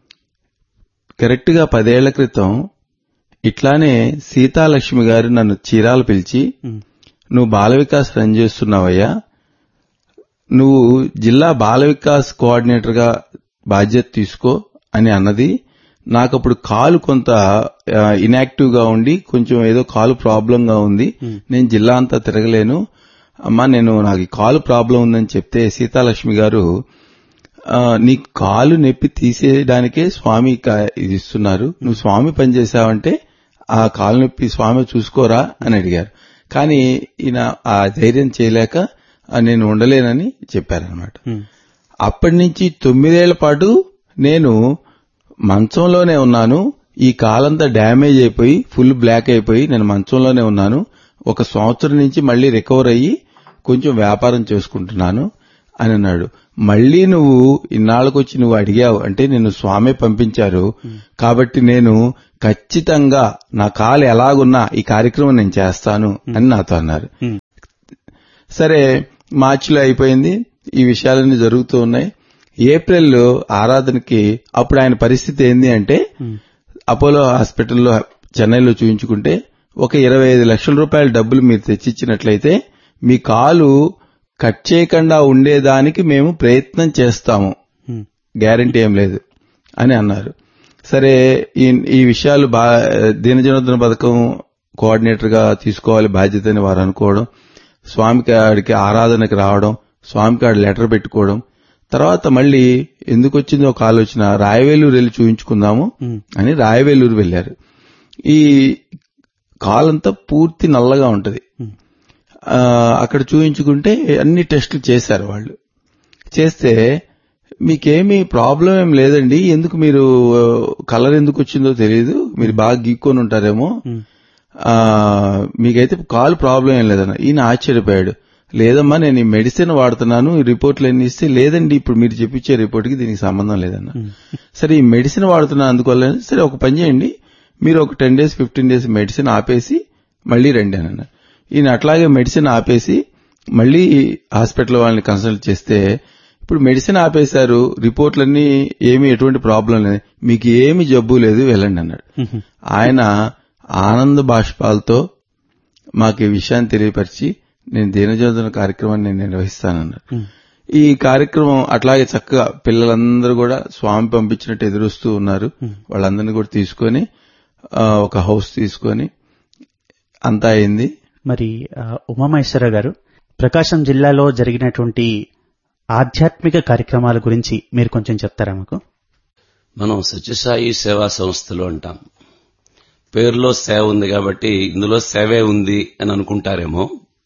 కరెక్ట్ గా పదేళ్ల క్రితం ఇట్లానే సీతాలక్ష్మి గారు నన్ను చీరాలు పిలిచి, నువ్వు బాల వికాస్ రన్ చేస్తున్నావయ్యా, నువ్వు జిల్లా బాల వికాస్ కోఆర్డినేటర్ గా బాధ్యత తీసుకో అని అన్నది. నాకు అప్పుడు కాలు కొంత ఇన్యాక్టివ్ గా ఉండి కొంచెం ఏదో కాలు ప్రాబ్లం గా ఉంది, నేను జిల్లా అంతా తిరగలేను అమ్మా, నేను నాకు కాలు ప్రాబ్లం ఉందని చెప్తే సీతాలక్ష్మి గారు, నీ కాలు నొప్పి తీసేయడానికే స్వామి ఇది ఇస్తున్నారు, నువ్వు స్వామి పనిచేశావంటే ఆ కాలు నొప్పి స్వామి చూసుకోరా అని అడిగారు. కానీ ఈయన ఆ ధైర్యం చేయలేక నేను ఉండలేనని చెప్పారనమాట. అప్పటి నుంచి తొమ్మిదేళ్ల పాటు నేను మంచంలోనే ఉన్నాను. ఈ కాలంతా డ్యామేజ్ అయిపోయి ఫుల్ బ్లాక్ అయిపోయి నేను మంచంలోనే ఉన్నాను. ఒక సంవత్సరం నుంచి మళ్లీ రికవర్ అయ్యి కొంచెం వ్యాపారం చేసుకుంటున్నాను. అని అన్నాడు. మళ్లీ నువ్వు ఇన్నాళ్ళకొచ్చి నువ్వు అడిగావు అంటే నిన్ను స్వామి పంపించారు కాబట్టి నేను ఖచ్చితంగా నా కాలు ఎలాగున్నా ఈ కార్యక్రమం నేను చేస్తాను అని నాతో అన్నారు. సరే, మార్చిలో అయిపోయింది, ఈ విషయాలన్నీ జరుగుతూ ఉన్నాయి. ఏప్రిల్లో ఆరాధనకి అప్పుడు ఆయన పరిస్థితి ఏంది అంటే అపోలో హాస్పిటల్లో చెన్నైలో చూయించుకుంటే ఒక ఇరవై ఐదు లక్షల రూపాయల డబ్బులు మీరు తెచ్చిచ్చినట్లయితే మీ కాలు కట్ చేయకుండా ఉండేదానికి మేము ప్రయత్నం చేస్తాము, గ్యారంటీ ఏం లేదు అని అన్నారు. సరే, ఈ ఈ విషయాలు బా దీనజనోద్ధరణ పథకం కోఆర్డినేటర్ గా తీసుకోవాలి బాధ్యత అని వారు అనుకోవడం, స్వామి కాడికి ఆరాధనకి రావడం, స్వామి కాడి లెటర్ పెట్టుకోవడం, తర్వాత మళ్లీ ఎందుకు వచ్చిందో ఒక ఆలోచన, రాయవేలూరు వెళ్లి చూయించుకుందాము అని రాయవేలూరు వెళ్లారు. ఈ కాలంతా పూర్తి నల్లగా ఉంటది. అక్కడ చూయించుకుంటే అన్ని టెస్టులు చేశారు వాళ్ళు. చేస్తే మీకేమీ ప్రాబ్లం ఏం లేదండి, ఎందుకు మీరు కలర్ ఎందుకు వచ్చిందో తెలియదు, మీరు బాగా గీక్కొని ఉంటారేమో, మీకైతే కాలు ప్రాబ్లం ఏం లేదన్న. ఈయన ఆశ్చర్యపోయాడు. లేదమ్మా, నేను ఈ మెడిసిన్ వాడుతున్నాను, ఈ రిపోర్ట్లు ఎన్ని ఇస్తే, లేదండి ఇప్పుడు మీరు చెప్పించే రిపోర్ట్కి దీనికి సంబంధం లేదన్న. సరే, ఈ మెడిసిన్ వాడుతున్నాను అందువల్ల, సరే ఒక పని చేయండి, మీరు ఒక ten days fifteen days medicine ఆపేసి మళ్లీ రండి అని అన్నారు. ఈయన అట్లాగే మెడిసిన్ ఆపేసి మళ్లీ హాస్పిటల్ వాళ్ళని కన్సల్ట్ చేస్తే, ఇప్పుడు మెడిసిన్ ఆపేశారు, రిపోర్ట్లన్నీ ఏమీ ఎటువంటి ప్రాబ్లం లేదు, మీకు ఏమి జబ్బు లేదు, వెళ్ళండి అన్నాడు. ఆయన ఆనంద బాష్పాలతో మాకు ఈ విషయాన్ని తెలియపరిచి నేను దీనజనోద్ధరణ కార్యక్రమాన్ని నేను నిర్వహిస్తానన్నారు. ఈ కార్యక్రమం అట్లాగే చక్కగా పిల్లలందరూ కూడా స్వామి పంపించినట్టు ఎదురుస్తూ ఉన్నారు. వాళ్ళందరినీ కూడా తీసుకొని ఒక హౌస్ తీసుకొని అంతా అయింది. మరి ఉమామహేశ్వర గారు, ప్రకాశం జిల్లాలో జరిగినటువంటి ఆధ్యాత్మిక కార్యక్రమాల గురించి మీరు కొంచెం చెప్తారా మాకు? మనం సత్యసాయి సేవా సంస్థలు అంటాం. పేరులో సేవ ఉంది కాబట్టి ఇందులో సేవే ఉంది అని అనుకుంటారేమో.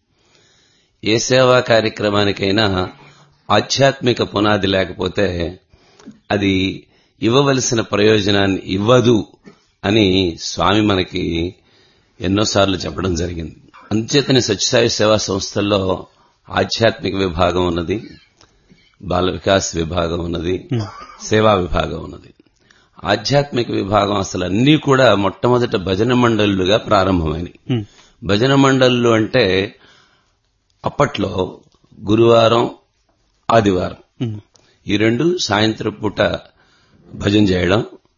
ఏ సేవా కార్యక్రమానికైనా ఆధ్యాత్మిక పునాది లేకపోతే అది ఇవ్వవలసిన ప్రయోజనాన్ని ఇవ్వదు అని స్వామి మనకి ఎన్నోసార్లు చెప్పడం జరిగింది. అంచేతని సత్యసాయి సేవా సంస్థల్లో ఆధ్యాత్మిక విభాగం ఉన్నది, బాల వికాస్ విభాగం ఉన్నది, సేవా విభాగం ఉన్నది. ఆధ్యాత్మిక విభాగం అసలు అన్నీ కూడా మొట్టమొదట భజన మండళ్లుగా ప్రారంభమైనవి. భజన మండళ్లు అంటే అప్పట్లో గురువారం, ఆదివారం ఈ రెండు సాయంత్రం పూట భజన చేయడం,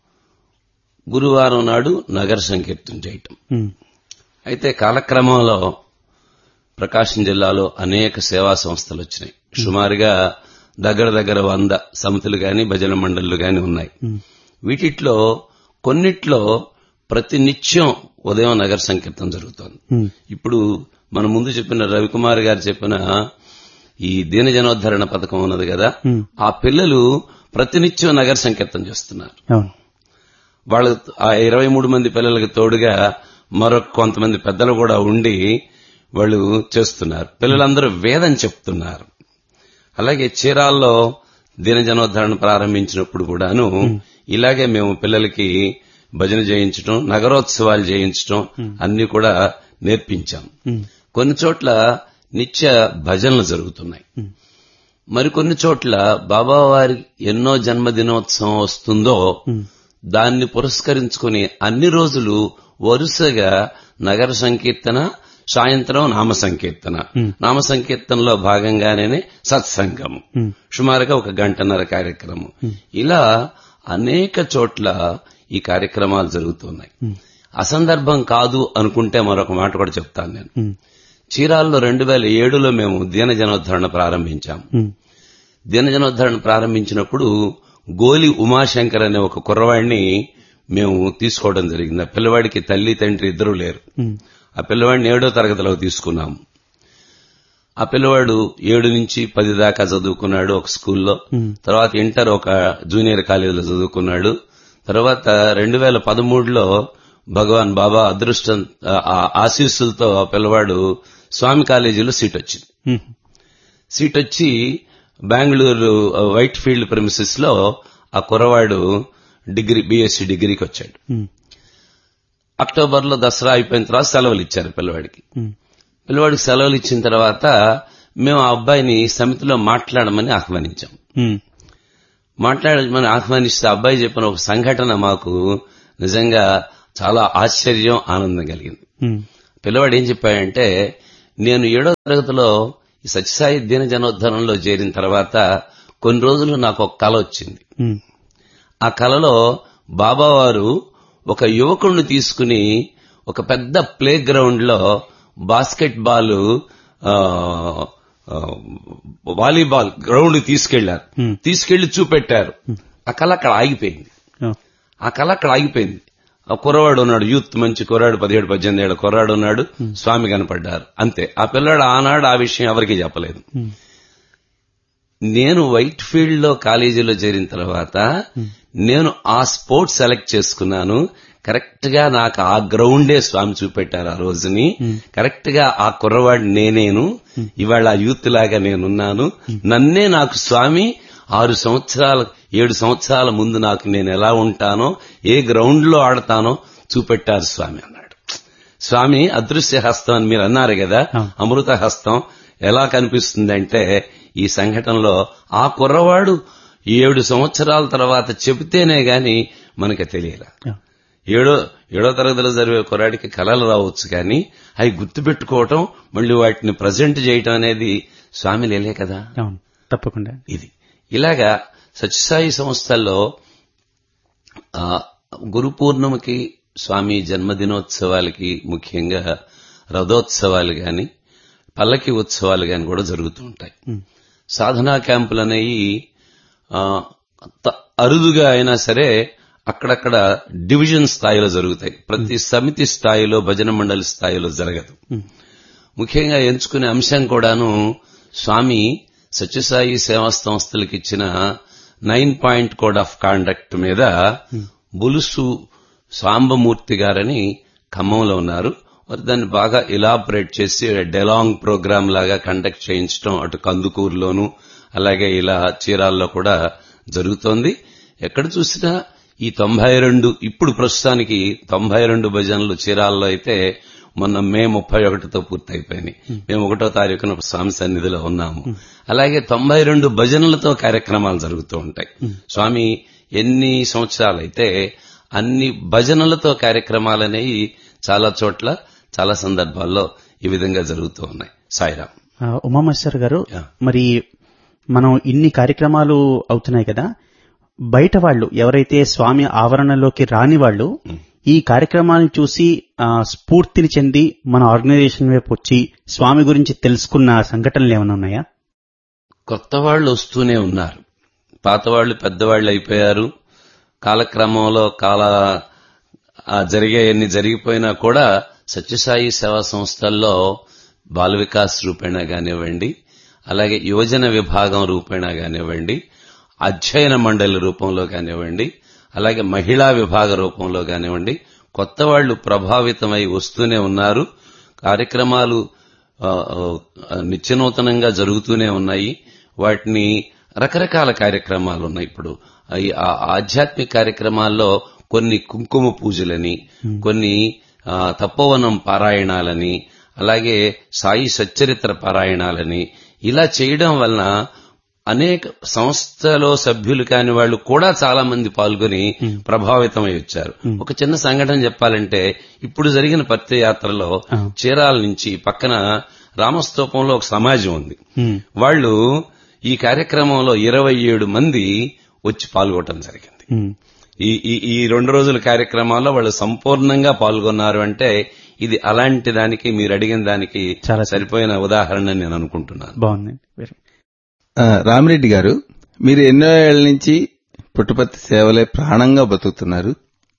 గురువారం నాడు నగర సంకీర్తన చేయటం. అయితే కాలక్రమంలో ప్రకాశం జిల్లాలో అనేక సేవా సంస్థలు వచ్చినాయి. సుమారుగా దగ్గర దగ్గర వంద సమితులు గాని భజన మండళ్లు గాని ఉన్నాయి. వీటిట్లో కొన్నిట్లో ప్రతి నిత్యం ఉదయం నగర సంకీర్తన జరుగుతోంది. ఇప్పుడు మన ముందు చెప్పిన రవికుమార్ గారు చెప్పిన ఈ దీనజనోద్ధరణ పథకం ఉన్నది కదా, ఆ పిల్లలు ప్రతినిత్యం నగర సంకీర్తన చేస్తున్నారు. వాళ్ళ ఆ ఇరవై మూడు మంది పిల్లలకు తోడుగా మరొక కొంతమంది పెద్దలు కూడా ఉండి వాళ్ళు చేస్తున్నారు. పిల్లలందరూ వేదం చెప్తున్నారు. అలాగే చీరాల్లో దీనజనోద్ధరణ ప్రారంభించినప్పుడు కూడాను ఇలాగే మేము పిల్లలకి భజన చేయించడం, నగరోత్సవాలు చేయించడం అన్ని కూడా నేర్పించాం. కొన్ని చోట్ల నిత్య భజనలు జరుగుతున్నాయి. మరికొన్ని చోట్ల బాబావారి ఎన్నో జన్మదినోత్సవం వస్తుందో దాన్ని పురస్కరించుకుని అన్ని రోజులు వరుసగా నగర సంకీర్తన, సాయంత్రం నామ సంకీర్తన, నామ సంకీర్తనలో భాగంగానే సత్సంగము, సుమారుగా ఒక గంటన్నర కార్యక్రమం. ఇలా అనేక చోట్ల ఈ కార్యక్రమాలు జరుగుతున్నాయి. అసందర్భం కాదు అనుకుంటే మరొక మాట కూడా చెప్తాను నేను. చీరాల్లో రెండు వేల ఏడులో మేము దీనజనోద్ధరణ ప్రారంభించాం. దీనజనోద్ధరణ ప్రారంభించినప్పుడు గోలి ఉమాశంకర్ అనే ఒక కుర్రవాడిని మేము తీసుకోవడం జరిగింది. ఆ పిల్లవాడికి తల్లి తండ్రి ఇద్దరూ లేరు. ఆ పిల్లవాడిని ఏడో తరగతిలో తీసుకున్నాము. ఆ పిల్లవాడు ఏడు నుంచి పది దాకా చదువుకున్నాడు ఒక స్కూల్లో. తర్వాత ఇంటర్ ఒక జూనియర్ కాలేజీలో చదువుకున్నాడు. తర్వాత రెండు వేల పదమూడులో భగవాన్ బాబా అదృష్టం ఆశీస్సులతో ఆ పిల్లవాడు స్వామి కాలేజీలో సీట్ వచ్చింది. సీట్ వచ్చి బెంగళూరు వైట్ ఫీల్డ్ ప్రెమిసెస్ లో ఆ కుర్రవాడు డిగ్రీ బీఎస్సీ డిగ్రీకి వచ్చాడు. అక్టోబర్ లో దసరా అయిపోయిన తర్వాత సెలవులు ఇచ్చారు పిల్లవాడికి. పిల్లవాడికి సెలవులు ఇచ్చిన తర్వాత మేము ఆ అబ్బాయిని సమితిలో మాట్లాడమని ఆహ్వానించాం. మాట్లాడమని ఆహ్వానిస్తే అబ్బాయి చెప్పిన ఒక సంఘటన మాకు నిజంగా చాలా ఆశ్చర్యం, ఆనందం కలిగింది. పిల్లవాడు ఏం చెప్పాడంటే, నేను ఏడో తరగతిలో ఈ సత్యసాయి దీన జనోద్ధరణలో చేరిన తర్వాత కొన్ని రోజులు నాకు ఒక కల వచ్చింది. ఆ కలలో బాబావారు ఒక యువకుడిని తీసుకుని ఒక పెద్ద ప్లే గ్రౌండ్ లో బాస్కెట్ బాల్, వాలీబాల్ గ్రౌండ్ తీసుకెళ్లారు. తీసుకెళ్లి చూపెట్టారు. ఆ కళ అక్కడ ఆగిపోయింది. ఆ కళ అక్కడ ఆగిపోయింది. ఆ కుర్రవాడు ఉన్నాడు, యూత్ మంచి కుర్రాడు, పదిహేడు పద్దెనిమిది ఏళ్ల కుర్రాడు ఉన్నాడు, స్వామి కనపడ్డారు. అంతే. ఆ పిల్లాడు ఆనాడు ఆ విషయం ఎవరికీ చెప్పలేదు. నేను వైట్ ఫీల్డ్ లో కాలేజీలో చేరిన తర్వాత నేను ఆ స్పోర్ట్స్ సెలెక్ట్ చేసుకున్నాను. కరెక్ట్ గా నాకు ఆ గ్రౌండే స్వామి చూపెట్టారు ఆ రోజుని. కరెక్ట్ గా ఆ కుర్రవాడు నేనేను. ఇవాళ ఆ యూత్ లాగా నేనున్నాను. నన్నే నాకు స్వామి ఆరు సంవత్సరాల ఏడు సంవత్సరాల ముందు నాకు నేను ఎలా ఉంటానో, ఏ గ్రౌండ్ లో ఆడతానో చూపెట్టారు స్వామి అన్నాడు. స్వామి అదృశ్య హస్తం అని మీరు అన్నారు కదా, అమృత హస్తం ఎలా కనిపిస్తుందంటే ఈ సంఘటనలో ఆ కుర్రవాడు ఏడు సంవత్సరాల తర్వాత చెబితేనే గాని మనకి తెలియలా. ఏడో ఏడో తరగతిలో చదివే కుర్రాడికి కళలు రావచ్చు, కానీ అవి గుర్తుపెట్టుకోవటం, మళ్ళీ వాటిని ప్రజెంట్ చేయటం అనేది స్వామి లేలే కదా. తప్పకుండా ఇది ఇలాగా సత్యసాయి సంస్థల్లో గురు పూర్ణిమకి, స్వామి జన్మదినోత్సవాలకి, ముఖ్యంగా రథోత్సవాలు గాని, పల్లకి ఉత్సవాలు గాని కూడా జరుగుతూ ఉంటాయి. సాధనా క్యాంపులు అనేవి అరుదుగా అయినా సరే అక్కడక్కడ డివిజన్ స్థాయిలో జరుగుతాయి. ప్రతి సమితి స్థాయిలో, భజన మండలి స్థాయిలో జరగదు. ముఖ్యంగా ఎంచుకునే అంశం కూడాను స్వామి సత్యసాయి సేవా సంస్థలకు ఇచ్చిన nine point code of conduct మీద బులుసు సాంబమూర్తి గారని ఖమ్మంలో ఉన్నారు. మరి దాన్ని బాగా ఇలాబరేట్ చేసి డెలాంగ్ ప్రోగ్రామ్ లాగా కండక్ట్ చేయించడం అటు కందుకూరులోను అలాగే ఇలా చీరాల్లో కూడా జరుగుతోంది. ఎక్కడ చూసినా ఈ తొంభై రెండు ఇప్పుడు ప్రస్తుతానికి తొంభై రెండు భజనలు చీరాల్లో అయితే మొన్న మే ముప్పై ఒకటితో పూర్తయిపోయినాయి. మేము ఒకటో తారీఖున స్వామి సన్నిధిలో ఉన్నాము. అలాగే తొంభై రెండు భజనలతో కార్యక్రమాలు జరుగుతూ ఉంటాయి. స్వామి ఎన్ని సంవత్సరాలైతే అన్ని భజనలతో కార్యక్రమాలనేవి చాలా చోట్ల చాలా సందర్భాల్లో ఈ విధంగా జరుగుతూ ఉన్నాయి. సాయిరాం. ఉమామేశ్వర్ గారు, మరి మనం ఇన్ని కార్యక్రమాలు అవుతున్నాయి కదా, బయట వాళ్ళు ఎవరైతే స్వామి ఆవరణలోకి రాని వాళ్ళు ఈ కార్యక్రమాన్ని చూసి స్ఫూర్తిని చెంది మన ఆర్గనైజేషన్ వైపు వచ్చి స్వామి గురించి తెలుసుకున్న సంఘటనలు ఏమైనా ఉన్నాయా? కొత్త వాళ్ళు వస్తూనే ఉన్నారు. పాత వాళ్ళు పెద్దవాళ్లు అయిపోయారు. కాలక్రమంలో కాల జరిగేయన్ని జరిగిపోయినా కూడా సత్యసాయి సేవా సంస్థల్లో బాల వికాస్ రూపేణా కానివ్వండి, అలాగే యువజన విభాగం రూపేణా కానివ్వండి, అధ్యయన మండలి రూపంలో కానివ్వండి, అలాగే మహిళా విభాగ రూపంలో కానివ్వండి, కొత్త వాళ్లు ప్రభావితమై వస్తూనే ఉన్నారు. కార్యక్రమాలు నిత్యనూతనంగా జరుగుతూనే ఉన్నాయి. వాటిని రకరకాల కార్యక్రమాలు ఉన్నాయి. ఇప్పుడు ఆధ్యాత్మిక కార్యక్రమాల్లో కొన్ని కుంకుమ పూజలని, కొన్ని తపోవనం పారాయణాలని, అలాగే సాయి సచ్చరిత్ర పారాయణాలని ఇలా చేయడం వలన అనేక సంస్థలో సభ్యులు కాని వాళ్ళు కూడా చాలా మంది పాల్గొని ప్రభావితమై వచ్చారు. ఒక చిన్న సంఘటన చెప్పాలంటే, ఇప్పుడు జరిగిన పత్రయాత్రలో చీరాల నుంచి పక్కన రామస్తూపంలో ఒక సమాజం ఉంది. వాళ్ళు ఈ కార్యక్రమంలో ఇరవై ఏడు మంది వచ్చి పాల్గొనడం జరిగింది. ఈ ఈ రెండు రోజుల కార్యక్రమాల్లో వాళ్ళు సంపూర్ణంగా పాల్గొన్నారు అంటే ఇది అలాంటి దానికి మీరు అడిగిన దానికి చాలా సరిపోయిన ఉదాహరణ నేను అనుకుంటున్నాను. బాగుంది. రామిరెడ్డి గారు, మీరు ఎన్నో ఏళ్ల నుంచి పుట్టపర్తి సేవలే ప్రాణంగా బతుకుతున్నారు.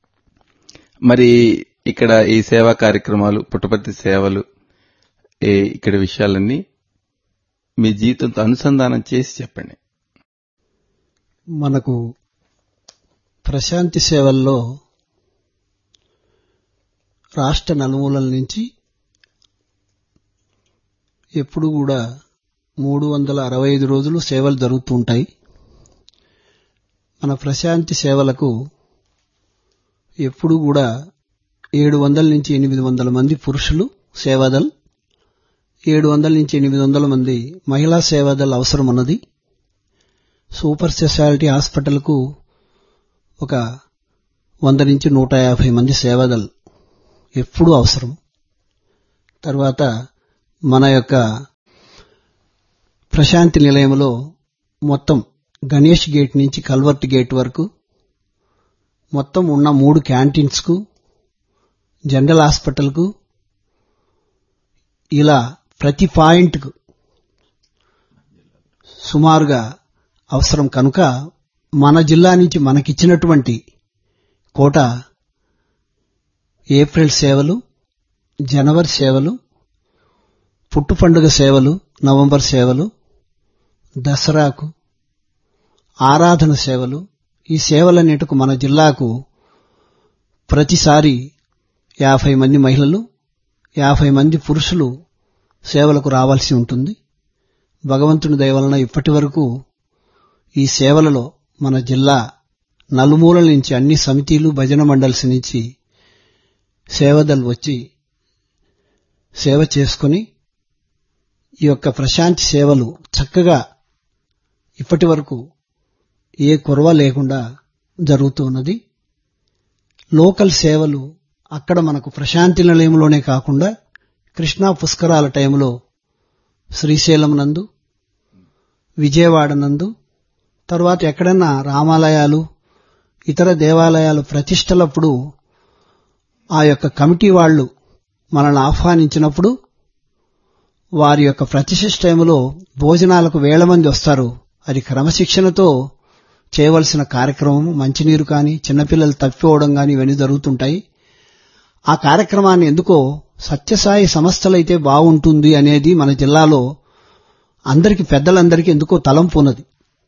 మరి ఇక్కడ ఈ సేవా కార్యక్రమాలు, పుట్టపర్తి సేవలు, ఇక్కడ విషయాలన్నీ మీ జీవితంతో అనుసంధానం చేసి చెప్పండి. మనకు ప్రశాంతి సేవల్లో రాష్ట్ర నలుమూలల నుంచి ఎప్పుడు కూడా మూడు వందల అరవై ఐదు రోజులు సేవలు జరుగుతూ ఉంటాయి. మన ప్రశాంతి సేవలకు ఎప్పుడు కూడా ఏడు వందల నుంచి ఎనిమిది వందల మంది పురుషులు సేవాదల్, ఏడు వందల నుంచి ఎనిమిది వందల మంది మహిళా సేవాదళ అవసరం ఉన్నది. సూపర్ స్పెషాలిటీ హాస్పిటల్కు ఒక వంద నుంచి నూట యాభై మంది సేవాదళ ఎప్పుడూ అవసరం. తర్వాత మన యొక్క ప్రశాంతి నిలయంలో మొత్తం గణేష్ గేట్ నుంచి కల్వర్ట్ గేట్ వరకు మొత్తం ఉన్న మూడు క్యాంటీన్స్కు, జనరల్ హాస్పిటల్కు, ఇలా ప్రతి పాయింట్కు సుమారుగా అవసరం కనుక మన జిల్లా నుంచి మనకిచ్చినటువంటి కోట ఏప్రిల్ సేవలు, జనవరి సేవలు, పుట్టు పండుగ సేవలు, నవంబర్ సేవలు, దసరాకు ఆరాధన సేవలు, ఈ సేవలన్నిటికు మన జిల్లాకు ప్రతిసారి యాభై మంది మహిళలు, యాభై మంది పురుషులు సేవలకు రావాల్సి ఉంటుంది. భగవంతుని దయ వలన ఇప్పటి వరకు ఈ సేవలలో మన జిల్లా నలుమూలల నుంచి అన్ని సమితిలు, భజన మండల్స్ నుంచి సేవదలు వచ్చి సేవ చేసుకుని ఈ యొక్క ప్రశాంతి సేవలు చక్కగా ఇప్పటి వరకు ఏ కొరవ లేకుండా జరుగుతున్నది. లోకల్ సేవలు అక్కడ మనకు ప్రశాంతి నిలయంలోనే కాకుండా కృష్ణా పుష్కరాల టైంలో శ్రీశైలం నందు, విజయవాడ నందు, తర్వాత ఎక్కడన్నా రామాలయాలు, ఇతర దేవాలయాలు ప్రతిష్టలప్పుడు ఆ యొక్క కమిటీ వాళ్లు మనల్ని ఆహ్వానించినప్పుడు వారి యొక్క ప్రతిష్ఠ టైంలో భోజనాలకు వేల మంది వస్తారు. అది క్రమశిక్షణతో చేయవలసిన కార్యక్రమం. మంచినీరు కానీ, చిన్నపిల్లలు తప్పిపోవడం కానీ ఇవన్నీ జరుగుతుంటాయి. ఆ కార్యక్రమాన్ని ఎందుకో సత్యసాయి సంస్థలైతే బాగుంటుంది అనేది మన జిల్లాలో అందరికి, పెద్దలందరికీ ఎందుకో తలంపు ఉన్నది.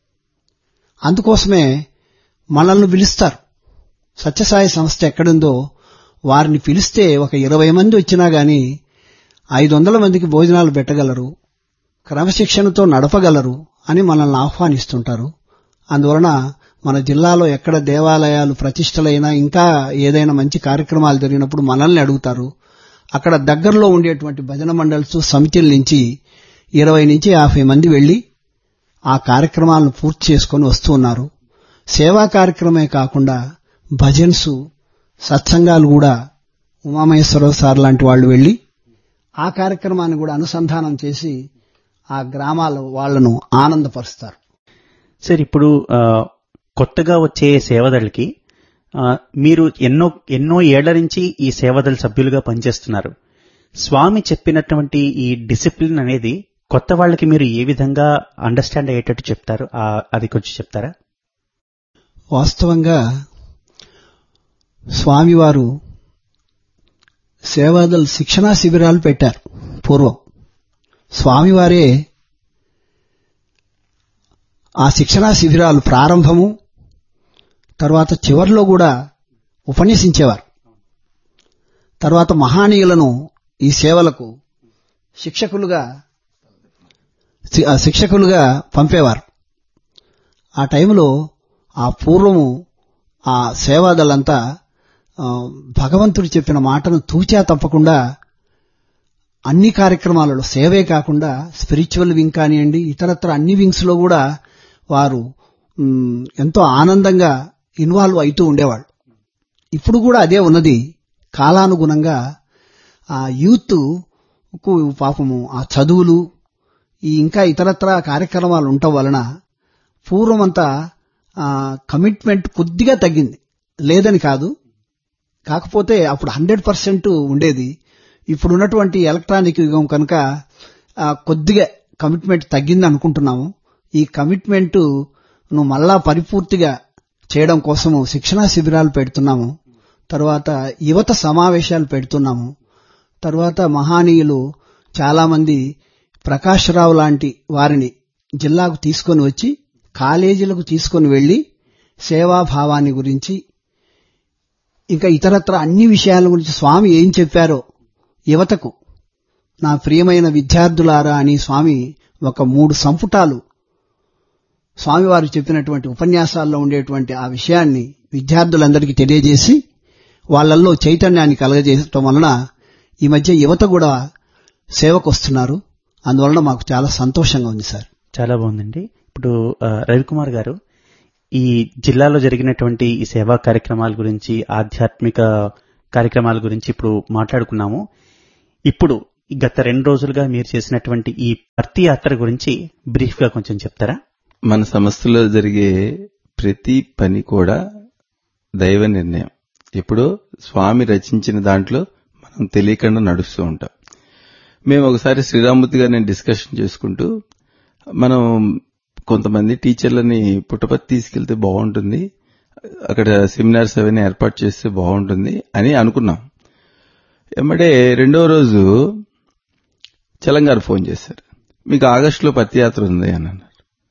అందుకోసమే మనల్ని పిలుస్తారు. సత్యసాయి సంస్థ ఎక్కడుందో వారిని పిలిస్తే ఒక ఇరవై మంది వచ్చినా గాని ఐదు వందల మందికి భోజనాలు పెట్టగలరు, క్రమశిక్షణతో నడపగలరు అని మనల్ని ఆహ్వానిస్తుంటారు. అందువలన మన జిల్లాలో ఎక్కడ దేవాలయాలు ప్రతిష్టలైనా, ఇంకా ఏదైనా మంచి కార్యక్రమాలు జరిగినప్పుడు మనల్ని అడుగుతారు. అక్కడ దగ్గరలో ఉండేటువంటి భజన మండల్స్, సమితిల నుంచి ఇరవై నుంచి యాభై మంది వెళ్లి ఆ కార్యక్రమాలను పూర్తి చేసుకుని వస్తూ ఉన్నారు. సేవా కార్యక్రమే కాకుండా భజన్స్, సత్సంగాలు కూడా ఉమామహేశ్వరరావు సార్ లాంటి వాళ్ళు వెళ్లి ఆ కార్యక్రమాన్ని కూడా అనుసంధానం చేసి ఆ గ్రామాల వాళ్లను ఆనందపరుస్తారు. సార్, ఇప్పుడు కొత్తగా వచ్చే సేవదళకి మీరు ఎన్నో ఎన్నో ఏళ్ల నుంచి ఈ సేవదళ సభ్యులుగా పనిచేస్తున్నారు. స్వామి చెప్పినటువంటి ఈ డిసిప్లిన్ అనేది కొత్త వాళ్ళకి మీరు ఏ విధంగా అండర్స్టాండ్ అయ్యేటట్టు చెప్తారు, అది కొంచెం చెప్తారా? వాస్తవంగా స్వామివారు సేవాదళ శిక్షణా శిబిరాలు పెట్టారు. పూర్వం స్వామివారే ఆ శిక్షణా శిబిరాలు ప్రారంభము, తర్వాత చివర్లో కూడా ఉపన్యసించేవారు. తర్వాత మహానీయులను ఈ సేవలకు శిక్షకులుగా శిక్షకులుగా పంపేవారు. ఆ టైంలో ఆ పూర్వము ఆ సేవాదళంతా భగవంతుడు చెప్పిన మాటను తూచా తప్పకుండా అన్ని కార్యక్రమాలలో, సేవే కాకుండా స్పిరిచువల్ వింగ్ కానివ్వండి, ఇతరత్ర అన్ని వింగ్స్ లో కూడా వారు ఎంతో ఆనందంగా ఇన్వాల్వ్ అవుతూ ఉండేవాళ్ళు. ఇప్పుడు కూడా అదే ఉన్నది. కాలానుగుణంగా ఆ యూత్ కు పాపము ఆ చదువులు, ఈ ఇంకా ఇతరత్ర కార్యక్రమాలు ఉండటం వలన పూర్వమంతా కమిట్మెంట్ కొద్దిగా తగ్గింది. లేదని కాదు, కాకపోతే అప్పుడు హండ్రెడ్ పర్సెంట్ ఉండేది. ఇప్పుడు ఉన్నటువంటి ఎలక్ట్రానిక్ యుగం కనుక కొద్దిగా కమిట్మెంట్ తగ్గింది అనుకుంటున్నాము. ఈ కమిట్మెంట్ ను మళ్ళా పరిపూర్తిగా చేయడం కోసము శిక్షణా శిబిరాలు పెడుతున్నాము. తర్వాత యువత సమావేశాలు పెడుతున్నాము. తర్వాత మహానీయులు చాలా మంది ప్రకాశ్రావు లాంటి వారిని జిల్లాకు తీసుకొని వచ్చి కాలేజీలకు తీసుకొని వెళ్లి సేవాభావాన్ని గురించి, ఇంకా ఇతరత్ర అన్ని విషయాల గురించి స్వామి ఏం చెప్పారో యువతకు, నా ప్రియమైన విద్యార్థులారా అని స్వామి ఒక మూడు సంపుటాలు స్వామివారు చెప్పినటువంటి ఉపన్యాసాల్లో ఉండేటువంటి ఆ విషయాన్ని విద్యార్థులందరికీ తెలియజేసి వాళ్లల్లో చైతన్యాన్ని కలగజేయటం వలన ఈ మధ్య యువత కూడా సేవకు వస్తున్నారు. అందువలన మాకు చాలా సంతోషంగా ఉంది సార్. చాలా బాగుందండి. ఇప్పుడు ఆ, రవికుమార్ గారు, ఈ జిల్లాలో జరిగినటువంటి ఈ సేవా కార్యక్రమాల గురించి, ఆధ్యాత్మిక కార్యక్రమాల గురించి ఇప్పుడు మాట్లాడుకున్నాము. ఇప్పుడు ఈ గత రెండు రోజులుగా మీరు చేసినటువంటి ఈ భర్తీ యాత్ర గురించి బ్రీఫ్ గా కొంచెం చెప్తారా? మన సంస్థలో జరిగే ప్రతి పని కూడా దైవ నిర్ణయం. ఇప్పుడు స్వామి రచించిన దాంట్లో మనం తెలియకుండా నడుస్తూ ఉంటాం. మేము ఒకసారి శ్రీరామూర్తి గారిని డిస్కషన్ చేసుకుంటూ, మనం కొంతమంది టీచర్లని పుట్టపర్తి తీసుకెళ్తే బాగుంటుంది, అక్కడ సెమినార్స్ అవన్నీ ఏర్పాటు చేస్తే బాగుంటుంది అని అనుకున్నాం. ఎమ్మడే రెండో రోజు చలంగారు ఫోన్ చేశారు, మీకు ఆగస్టులో పత్తి యాత్ర ఉంది అని అన్నారు.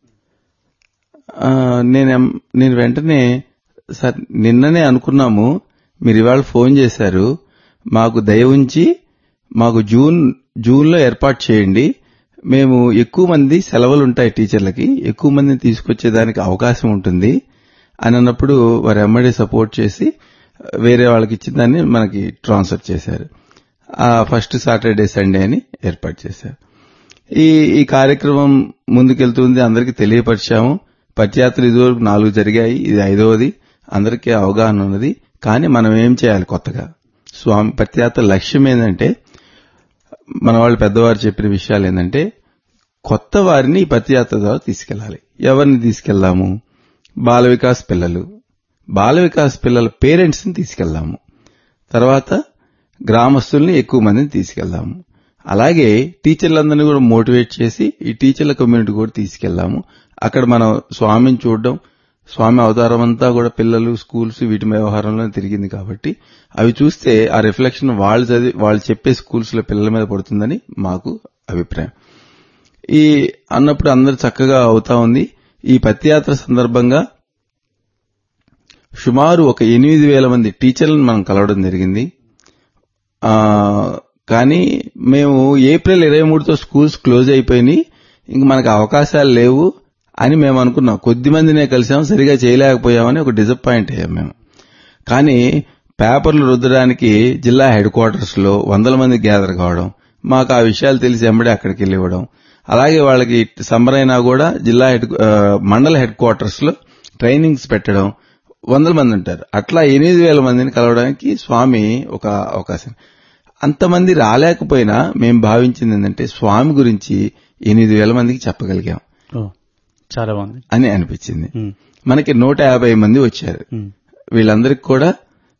నేను నేను వెంటనే సార్ నిన్ననే అనుకున్నాము, మీరు ఇవాళ ఫోన్ చేశారు, మాకు దయ ఉంచి మాకు జూన్ జూన్లో ఏర్పాటు చేయండి, మేము ఎక్కువ మంది సెలవులు ఉంటాయి టీచర్లకి, ఎక్కువ మందిని తీసుకొచ్చేదానికి అవకాశం ఉంటుంది అని అన్నప్పుడు వారు ఎమ్మడే సపోర్ట్ చేసి వేరే వాళ్ళకి ఇచ్చిన దాన్ని మనకి ట్రాన్స్ఫర్ చేశారు. ఆ ఫస్ట్ సాటర్డే సండే అని ఏర్పాటు చేశారు. ఈ ఈ కార్యక్రమం ముందుకెళ్తుంది, అందరికీ తెలియపరిచాము. పత్యాత్రలు ఇదివరకు నాలుగు జరిగాయి, ఇది ఐదవది, అందరికీ అవగాహన ఉన్నది. కానీ మనం ఏం చేయాలి కొత్తగా? స్వామి పత్యాత్ర లక్ష్యం ఏంటంటే, మన వాళ్ళు పెద్దవారు చెప్పిన విషయాలు ఏంటంటే, కొత్త వారిని ఈ పత్యాత్ర ద్వారా తీసుకెళ్లాలి. ఎవరిని తీసుకెళ్దాము? బాల వికాస్ పిల్లలు, బాల వికాస్ పిల్లల పేరెంట్స్ ని తీసుకెళ్దాము. తర్వాత గ్రామస్తుల్ని ఎక్కువ మందిని తీసుకెళ్దాము. అలాగే టీచర్లందరినీ కూడా మోటివేట్ చేసి ఈ టీచర్ల కమ్యూనిటీ కూడా తీసుకెళ్దాము. అక్కడ మనం స్వామిని చూడడం, స్వామి అవతారం అంతా కూడా పిల్లలు, స్కూల్స్, వీటి వ్యవహారంలో తిరిగింది కాబట్టి అవి చూస్తే ఆ రిఫ్లెక్షన్ వాళ్ళు చదివి వాళ్ళు చెప్పే స్కూల్స్ లో పిల్లల మీద పడుతుందని మాకు అభిప్రాయం. ఈ అన్నప్పుడు అందరు చక్కగా అవుతా ఉంది. ఈ పత్యాత్ర సందర్భంగా సుమారు ఒక ఎనిమిది వేల మంది టీచర్లను మనం కలవడం జరిగింది. కానీ మేము ఏప్రిల్ ఇరవై మూడుతో స్కూల్స్ క్లోజ్ అయిపోయినాయి, ఇంక మనకు అవకాశాలు లేవు అని మేము అనుకున్నాం. కొద్ది మందినే కలిసాం, సరిగా చేయలేకపోయామని ఒక డిసప్పాయింట్ అయ్యాం మేము. కానీ పేపర్లు రుద్దడానికి జిల్లా హెడ్ క్వార్టర్స్ లో వందల మంది గ్యాదర్ కావడం, మాకు ఆ విషయాలు తెలిసి వెంబడే అక్కడికి వెళ్ళి ఇవ్వడం, అలాగే వాళ్ళకి సమ్మర్ అయినా కూడా జిల్లా హెడ్ మండల హెడ్ క్వార్టర్స్ లో ట్రైనింగ్స్ పెట్టడం, వందల మంది ఉంటారు. అట్లా ఎనిమిది వేల మందిని కలవడానికి స్వామి ఒక అవకాశం. అంతమంది రాలేకపోయినా మేము భావించింది ఏంటంటే, స్వామి గురించి ఎనిమిది వేల మందికి చెప్పగలిగాం, చాలా బాగుంది అని అనిపించింది. మనకి నూట యాభై మంది వచ్చారు. వీళ్ళందరికీ కూడా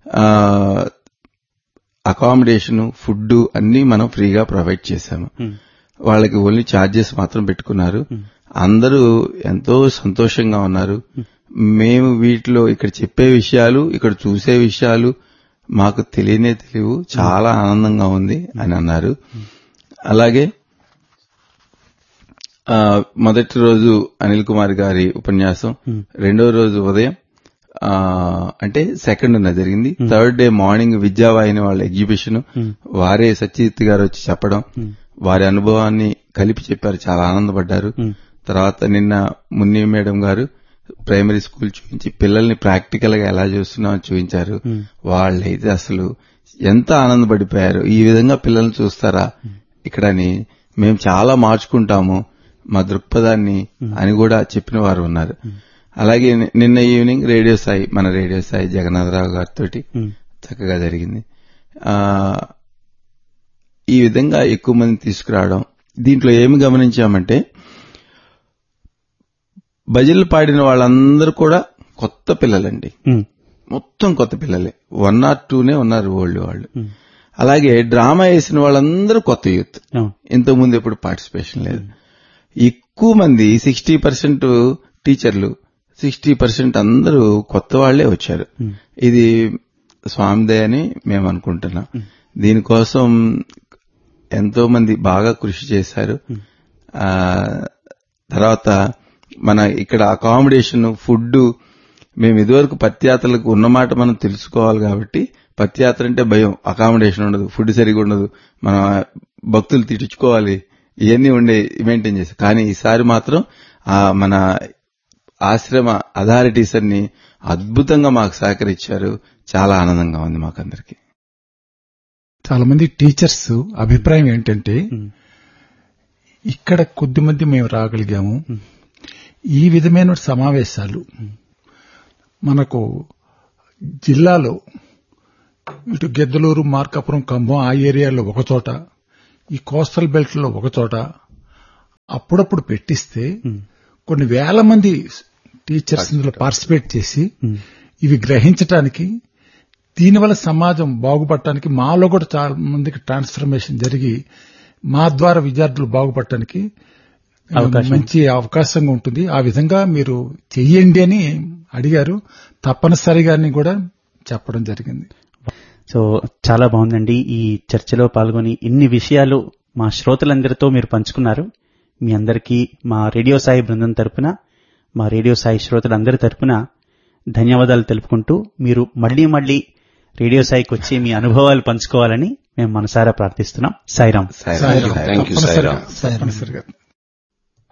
అకామిడేషన్, ఫుడ్ అన్ని మనం ఫ్రీగా ప్రొవైడ్ చేశాము. వాళ్ళకి ఓన్లీ ఛార్జెస్ మాత్రం పెట్టుకున్నారు. అందరూ ఎంతో సంతోషంగా ఉన్నారు. మేము వీటిలో ఇక్కడ చెప్పే విషయాలు, ఇక్కడ చూసే విషయాలు మాకు తెలియనే తెలియవు, చాలా ఆనందంగా ఉంది అని అన్నారు. అలాగే మొదటి రోజు అనిల్ కుమార్ గారి ఉపన్యాసం, రెండో రోజు ఉదయం అంటే సెకండ్ ఉన్న జరిగింది. థర్డ్ డే మార్నింగ్ విద్యావాహిని వాళ్ళ ఎగ్జిబిషన్, వారే సత్యజిత్ గారు వచ్చి చెప్పడం, వారి అనుభవాన్ని కలిపి చెప్పారు, చాలా ఆనందపడ్డారు. తర్వాత నిన్న మున్ని మేడం గారు ప్రైమరీ స్కూల్ చూపించి పిల్లల్ని ప్రాక్టికల్ గా ఎలా చూస్తున్నామని చూపించారు. వాళ్ళైతే అసలు ఎంత ఆనందపడిపోయారు. ఈ విధంగా పిల్లల్ని చూస్తారా ఇక్కడని, మేము చాలా మార్చుకుంటాము మా దృక్పథాన్ని అని కూడా చెప్పిన వారు ఉన్నారు. అలాగే నిన్న ఈవినింగ్ రేడియో సాయి, మన రేడియో సాయి జగన్నాథరావు గారితో చక్కగా జరిగింది. ఆ ఈ విధంగా ఎక్కువ మంది తీసుకురావడం. దీంట్లో ఏమి గమనించామంటే, భజనలు పాడిన వాళ్ళందరూ కూడా కొత్త పిల్లలండి, మొత్తం కొత్త పిల్లలే. వన్ ఆర్ టూనే ఉన్నారు ఓల్డ్ వాళ్ళు. అలాగే డ్రామా వేసిన వాళ్ళందరూ కొత్త యూత్, ఇంతకుముందు ఎప్పుడు పార్టిసిపేషన్ లేదు. ఎక్కువ మంది సిక్స్టీ పర్సెంట్ టీచర్లు, సిక్స్టీ పర్సెంట్ అందరూ కొత్త వాళ్లే వచ్చారు. ఇది స్వామిదయ అని మేము అనుకుంటున్నాం. దీనికోసం ఎంతో మంది బాగా కృషి చేశారు. తర్వాత మన ఇక్కడ అకామిడేషన్, ఫుడ్, మేము ఇదివరకు పత్యాత్రలకు ఉన్నమాట మనం తెలుసుకోవాలి కాబట్టి, పత్యాత్ర అంటే భయం, అకామిడేషన్ ఉండదు, ఫుడ్ సరిగా ఉండదు, మనం భక్తులు తిట్టించుకోవాలి, ఇవన్నీ ఉండే మెయింటైన్ చేశారు. కానీ ఈసారి మాత్రం మన ఆశ్రమ అథారిటీస్ అన్ని అద్భుతంగా మాకు సహకరించారు. చాలా ఆనందంగా ఉంది మాకందరికి. చాలా మంది టీచర్స్ అభిప్రాయం ఏంటంటే, ఇక్కడ కొద్దిమంది మేము రాగలిగాము. ఈ విధమైన సమావేశాలు మనకు జిల్లాలో ఇటు గెద్దలూరు, మార్కాపురం, కంభం ఆ ఏరియాలో ఒకచోట, ఈ కోస్టల్ బెల్ట్ లో ఒకచోట అప్పుడప్పుడు పెట్టిస్తే కొన్ని వేల మంది టీచర్స్ ఇందులో పార్టిసిపేట్ చేసి ఇవి గ్రహించటానికి, దీనివల్ల సమాజం బాగుపడటానికి, మాలో కూడా చాలా మందికి ట్రాన్స్ఫర్మేషన్ జరిగి మా ద్వారా విద్యార్థులు బాగుపడటానికి మంచి అవకాశంగా ఉంటుంది. ఆ విధంగా మీరు చెయ్యండి అని అడిగారు. తప్పనిసరిగా కూడా చెప్పడం జరిగింది. సో చాలా బాగుందండి. ఈ చర్చలో పాల్గొని ఇన్ని విషయాలు మా శ్రోతలందరితో మీరు పంచుకున్నారు. మీ అందరికీ మా రేడియో సాయి బృందం తరపున, మా రేడియో సాయి శ్రోతలందరి తరపున ధన్యవాదాలు తెలుపుకుంటూ, మీరు మళ్లీ మళ్లీ రేడియో సాయికి వచ్చి మీ అనుభవాలు పంచుకోవాలని మేము మనసారా ప్రార్థిస్తున్నాం. సాయిరాం. Thank you. సాయిరాం. తప్పనిసరిగా